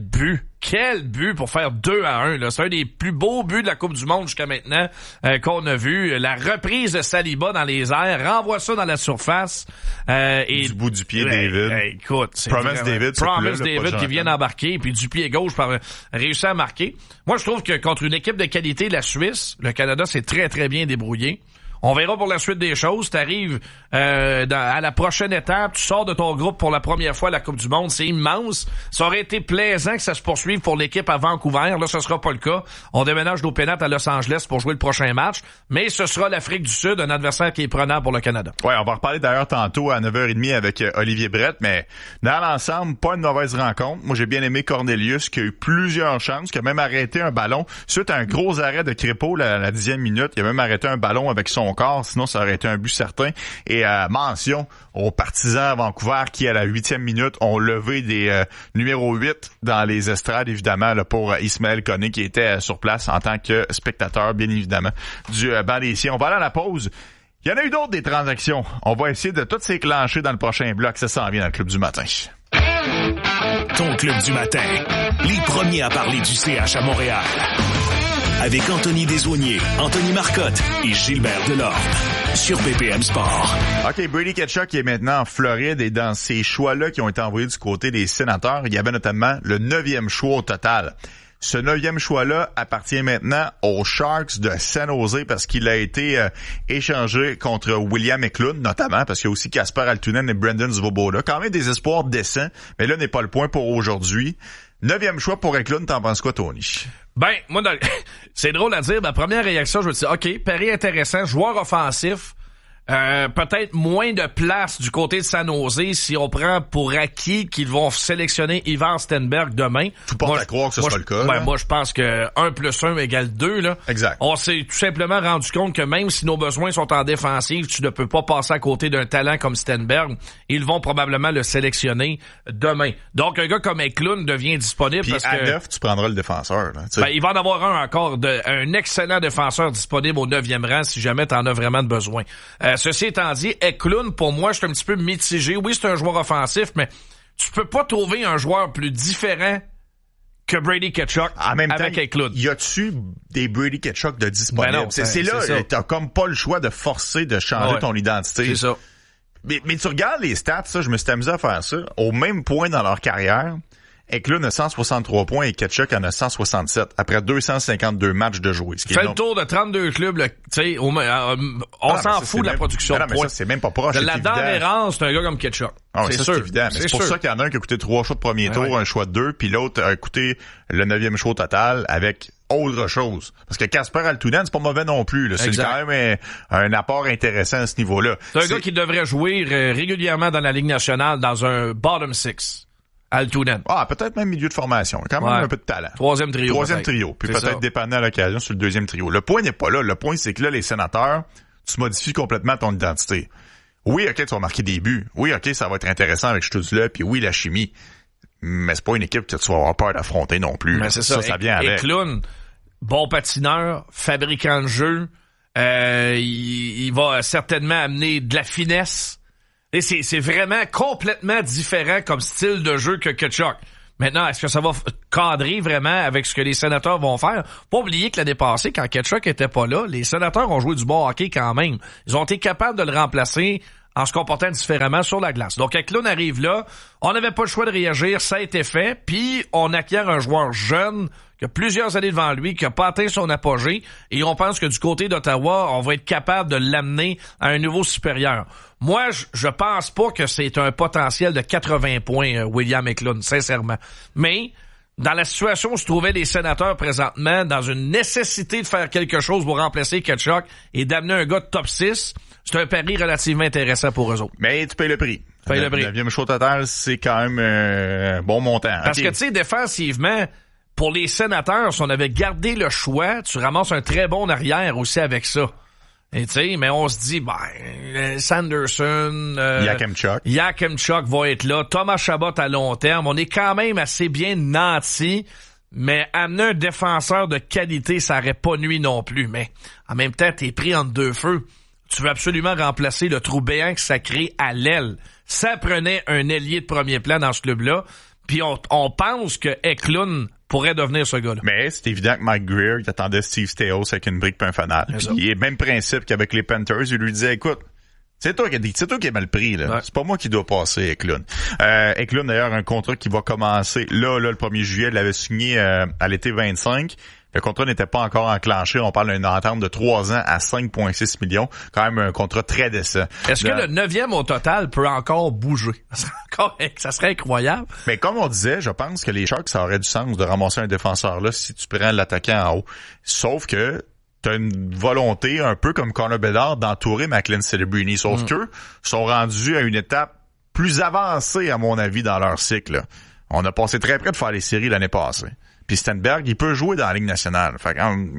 but pour faire 2-1. Là. C'est un des plus beaux buts de la Coupe du Monde jusqu'à maintenant qu'on a vu. La reprise de Saliba dans les airs, renvoie ça dans la surface. Et du bout du pied, David. Écoute, c'est Promise David qui vient d'embarquer, puis du pied gauche réussit à marquer. Moi, je trouve que contre une équipe de qualité, la Suisse, le Canada s'est très, très bien débrouillé. On verra pour la suite des choses. T'arrives à la prochaine étape, tu sors de ton groupe pour la première fois à la Coupe du Monde. C'est immense. Ça aurait été plaisant que ça se poursuive pour l'équipe à Vancouver. Là, ce sera pas le cas. On déménage nos pénates à Los Angeles pour jouer le prochain match. Mais ce sera l'Afrique du Sud, un adversaire qui est prenant pour le Canada. Ouais, on va reparler d'ailleurs tantôt à 9h30 avec Olivier Brett, mais dans l'ensemble, pas une mauvaise rencontre. Moi, j'ai bien aimé Cornelius, qui a eu plusieurs chances, qui a même arrêté un ballon. Suite à un gros arrêt de Crépeau, la 10e minute, il a même arrêté un ballon avec son corps, sinon ça aurait été un but certain. Et mention aux partisans à Vancouver qui, à la 8e minute, ont levé des numéro 8 dans les estrades, évidemment, là, pour Ismaël Koné, qui était sur place en tant que spectateur, bien évidemment, du banc des siens. On va aller à la pause. Il y en a eu d'autres des transactions. On va essayer de toutes s'éclencher dans le prochain bloc. Ça s'en vient dans le Club du matin. Ton Club du matin. Les premiers à parler du CH à Montréal. Avec Anthony Desaulniers, Anthony Marcotte et Gilbert Delorme. Sur BPM Sport. OK, Brady Tkachuk qui est maintenant en Floride et dans ces choix-là qui ont été envoyés du côté des sénateurs, il y avait notamment le 9e choix au total. Ce 9e choix-là appartient maintenant aux Sharks de San Jose parce qu'il a été échangé contre William Eklund, notamment parce qu'il y a aussi Kasper Altunen et Brendan Svoboda. Quand même des espoirs décents, mais là n'est pas le point pour aujourd'hui. 9e choix pour Eklund, t'en penses quoi, Tony? Moi, c'est drôle à dire. Ma première réaction, je me dis, OK, pari intéressant, joueur offensif. Peut-être moins de place du côté de San Jose si on prend pour acquis qu'ils vont sélectionner Ivan Stenberg demain. Tout porte à croire que ce sera le cas. Moi, je pense que 1 + 1 égale 2. Là. Exact. On s'est tout simplement rendu compte que même si nos besoins sont en défensive, tu ne peux pas passer à côté d'un talent comme Stenberg. Ils vont probablement le sélectionner demain. Donc, un gars comme Eklund devient disponible. Puis parce à que 9, tu prendras le défenseur. Là, il va en avoir un excellent défenseur disponible au 9e rang si jamais tu en as vraiment besoin. Ceci étant dit, Eklund, pour moi, je suis un petit peu mitigé. Oui, c'est un joueur offensif, mais tu peux pas trouver un joueur plus différent que Brady Tkachuk avec Eklund. Y a-tu des Brady Tkachuk de disponibles? Non, c'est là, t'as comme pas le choix de forcer de changer ton identité. C'est ça. Mais tu regardes les stats, ça, je me suis amusé à faire ça. Au même point dans leur carrière, Eklund a 163 points et Tkachuk en a 167 après 252 matchs de jouer. Fait le tour de 32 clubs, tu sais, on s'en fout de la production de points. Ça, c'est même pas proche. De la dernière, c'est un gars comme Tkachuk. C'est sûr. C'est évident. Mais c'est pour ça qu'il y en a un qui a coûté 3 choix de premier tour, un choix de 2, puis l'autre a coûté le 9e choix total avec autre chose. Parce que Kasper Altunen, c'est pas mauvais non plus. Là. C'est quand même un apport intéressant à ce niveau-là. C'est un gars qui devrait jouer régulièrement dans la Ligue nationale dans un bottom 6. Altunen. Ah, peut-être même milieu de formation. Quand même un peu de talent. Troisième trio. Puis peut-être dépendant à l'occasion sur le deuxième trio. Le point n'est pas là. Le point, c'est que là, les Sénateurs, tu modifies complètement ton identité. Oui, OK, tu vas marquer des buts. Oui, OK, ça va être intéressant avec Stutzle, puis oui, la chimie. Mais c'est pas une équipe que tu vas avoir peur d'affronter non plus. Mais c'est ça vient avec. Eklund, bon patineur, fabricant de jeu, il va certainement amener de la finesse. Et c'est vraiment complètement différent comme style de jeu que Tkachuk. Maintenant, est-ce que ça va cadrer vraiment avec ce que les Sénateurs vont faire? Pas oublier que l'année passée, quand Tkachuk était pas là, les Sénateurs ont joué du bon hockey quand même. Ils ont été capables de le remplacer en se comportant différemment sur la glace. Donc, Eklund arrive là, on n'avait pas le choix de réagir, ça a été fait, puis on acquiert un joueur jeune qui a plusieurs années devant lui, qui a pas atteint son apogée, et on pense que du côté d'Ottawa, on va être capable de l'amener à un niveau supérieur. Moi, je pense pas que c'est un potentiel de 80 points, William Eklund, sincèrement. Mais, dans la situation où se trouvaient les Sénateurs présentement, dans une nécessité de faire quelque chose pour remplacer Tkachuk et d'amener un gars de top 6, c'est un pari relativement intéressant pour eux autres. Mais tu payes le prix. Le 9e choix total, c'est quand même un bon montant. Parce que, tu sais, défensivement, pour les Sénateurs, si on avait gardé le choix, tu ramasses un très bon arrière aussi avec ça. Et tu sais, mais on se dit, Sanderson, Yakemchuk va être là, Thomas Chabot à long terme, on est quand même assez bien nantis, mais amener un défenseur de qualité, ça aurait pas nuit non plus. Mais en même temps, t'es pris entre deux feux. Tu veux absolument remplacer le trou béant que ça crée à l'aile. Ça prenait un ailier de premier plan dans ce club-là, puis on pense que Eklund pourrait devenir ce gars-là. Mais c'est évident que Mike Greer, il attendait Steve Staios avec une brique et un fanal. Il est même principe qu'avec les Panthers, il lui disait, écoute, c'est toi qui as mal pris, là. Ouais. C'est pas moi qui dois passer, Eklund. Eklund, d'ailleurs, un contrat qui va commencer là, le 1er juillet, il l'avait signé à l'été 25. Le contrat n'était pas encore enclenché. On parle d'une entente de 3 ans à 5,6 millions. Quand même un contrat très décent. Est-ce que le 9e au total peut encore bouger? Ça serait incroyable. Mais comme on disait, je pense que les Sharks, ça aurait du sens de ramasser un défenseur là si tu prends l'attaquant en haut. Sauf que t'as une volonté, un peu comme Connor Bedard, d'entourer McLean Celebrini. Sauf qu'eux sont rendus à une étape plus avancée, à mon avis, dans leur cycle. Là. On a passé très près de faire les séries l'année passée. Puis Stenberg, il peut jouer dans la Ligue nationale. Fait que,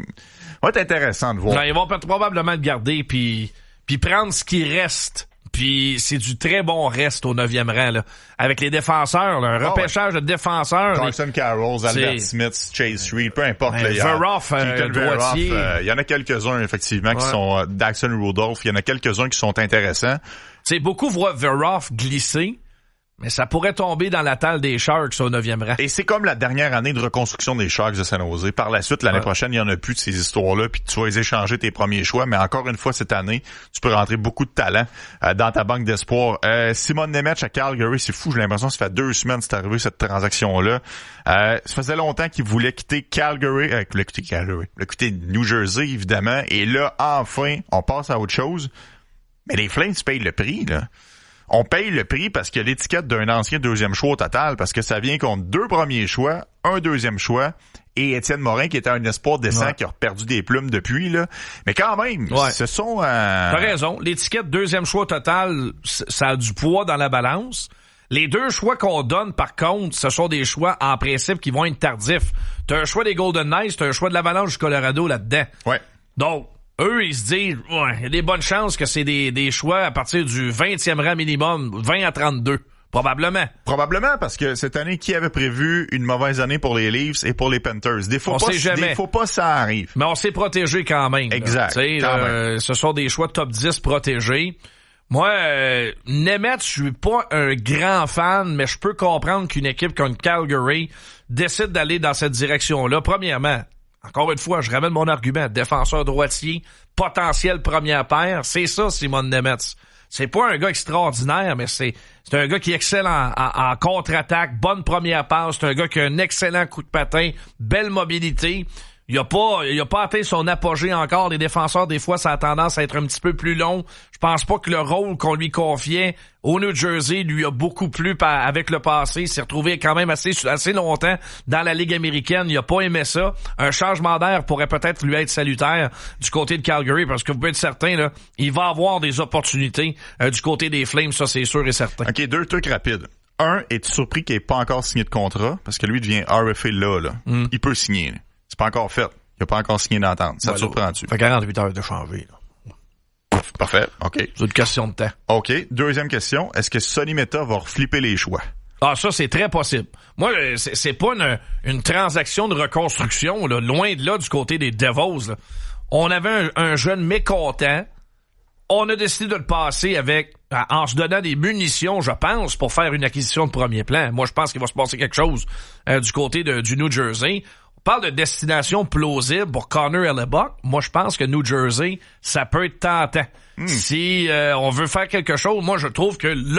va être intéressant de voir. Non, ils vont probablement le garder puis prendre ce qui reste. Puis c'est du très bon reste au 9e rang, là. Avec les défenseurs, là, un repêchage de défenseurs. Carson Carrolls, Albert Smith, Chase Reed, peu importe. Veroff, droitier. Il y en a quelques-uns, effectivement, qui sont Daxon Rudolph. Il y en a quelques-uns qui sont intéressants. Tu sais, beaucoup voient Veroff glisser. Mais ça pourrait tomber dans la table des Sharks au 9e rang. Et c'est comme la dernière année de reconstruction des Sharks de San Jose. Par la suite, l'année prochaine, il n'y en a plus de ces histoires-là, puis tu vas les échanger tes premiers choix. Mais encore une fois, cette année, tu peux rentrer beaucoup de talent dans ta banque d'espoir. Simon Nemec à Calgary, c'est fou, j'ai l'impression que ça fait 2 semaines que c'est arrivé cette transaction-là. Ça faisait longtemps qu'il voulait quitter Calgary, quitter New Jersey, évidemment. Et là, enfin, on passe à autre chose. Mais les Flames payent le prix, là. On paye le prix parce qu'il y a l'étiquette d'un ancien 2e choix au total, parce que ça vient contre 2 premiers choix, un 2e choix, et Étienne Morin, qui était un espoir décent, qui a perdu des plumes depuis, là. Mais quand même, ce sont... T'as raison. L'étiquette 2e choix au total, ça a du poids dans la balance. Les 2 choix qu'on donne, par contre, ce sont des choix, en principe, qui vont être tardifs. T'as un choix des Golden Knights, t'as un choix de l'Avalanche du Colorado là-dedans. Ouais. Donc, eux, ils se disent, il y a des bonnes chances que c'est des choix à partir du 20e rang minimum, 20 à 32. Probablement. Probablement, parce que cette année, qui avait prévu une mauvaise année pour les Leafs et pour les Panthers? Des fois, ça arrive. Mais on s'est protégé quand même. Exact. Ce sont des choix top 10 protégés. Moi, Nemeth, je suis pas un grand fan, mais je peux comprendre qu'une équipe comme Calgary décide d'aller dans cette direction-là. Premièrement, encore une fois, je ramène mon argument. Défenseur droitier, potentiel première paire, c'est ça, Simon Nemeth. C'est pas un gars extraordinaire, mais c'est un gars qui excelle en contre-attaque, bonne première passe, c'est un gars qui a un excellent coup de patin, belle mobilité. Il a pas atteint son apogée encore. Les défenseurs, des fois, ça a tendance à être un petit peu plus long. Je pense pas que le rôle qu'on lui confiait au New Jersey lui a beaucoup plu avec le passé. Il s'est retrouvé quand même assez longtemps dans la Ligue américaine. Il a pas aimé ça. Un changement d'air pourrait peut-être lui être salutaire du côté de Calgary, parce que vous pouvez être certain, là, il va avoir des opportunités du côté des Flames, ça c'est sûr et certain. OK, 2 trucs rapides. es-tu surpris qu'il n'ait pas encore signé de contrat? Parce que lui devient RFA là. Il peut signer. Là. C'est pas encore fait. Il n'a pas encore signé d'entente. Ça te surprend-tu? Fait 48 heures de changer. Là. Parfait. OK. C'est une question de temps. OK. Deuxième question. Est-ce que Sonny Meta va reflipper les choix? Ah, ça, c'est très possible. Moi, c'est pas une transaction de reconstruction, là, loin de là, du côté des Devils. Là. On avait un jeune mécontent. On a décidé de le passer en se donnant des munitions, je pense, pour faire une acquisition de premier plan. Moi, je pense qu'il va se passer quelque chose du côté du New Jersey. On parle de destination plausible pour Connor Hellebuyck. Moi, je pense que New Jersey, ça peut être tentant. Si on veut faire quelque chose, moi, je trouve que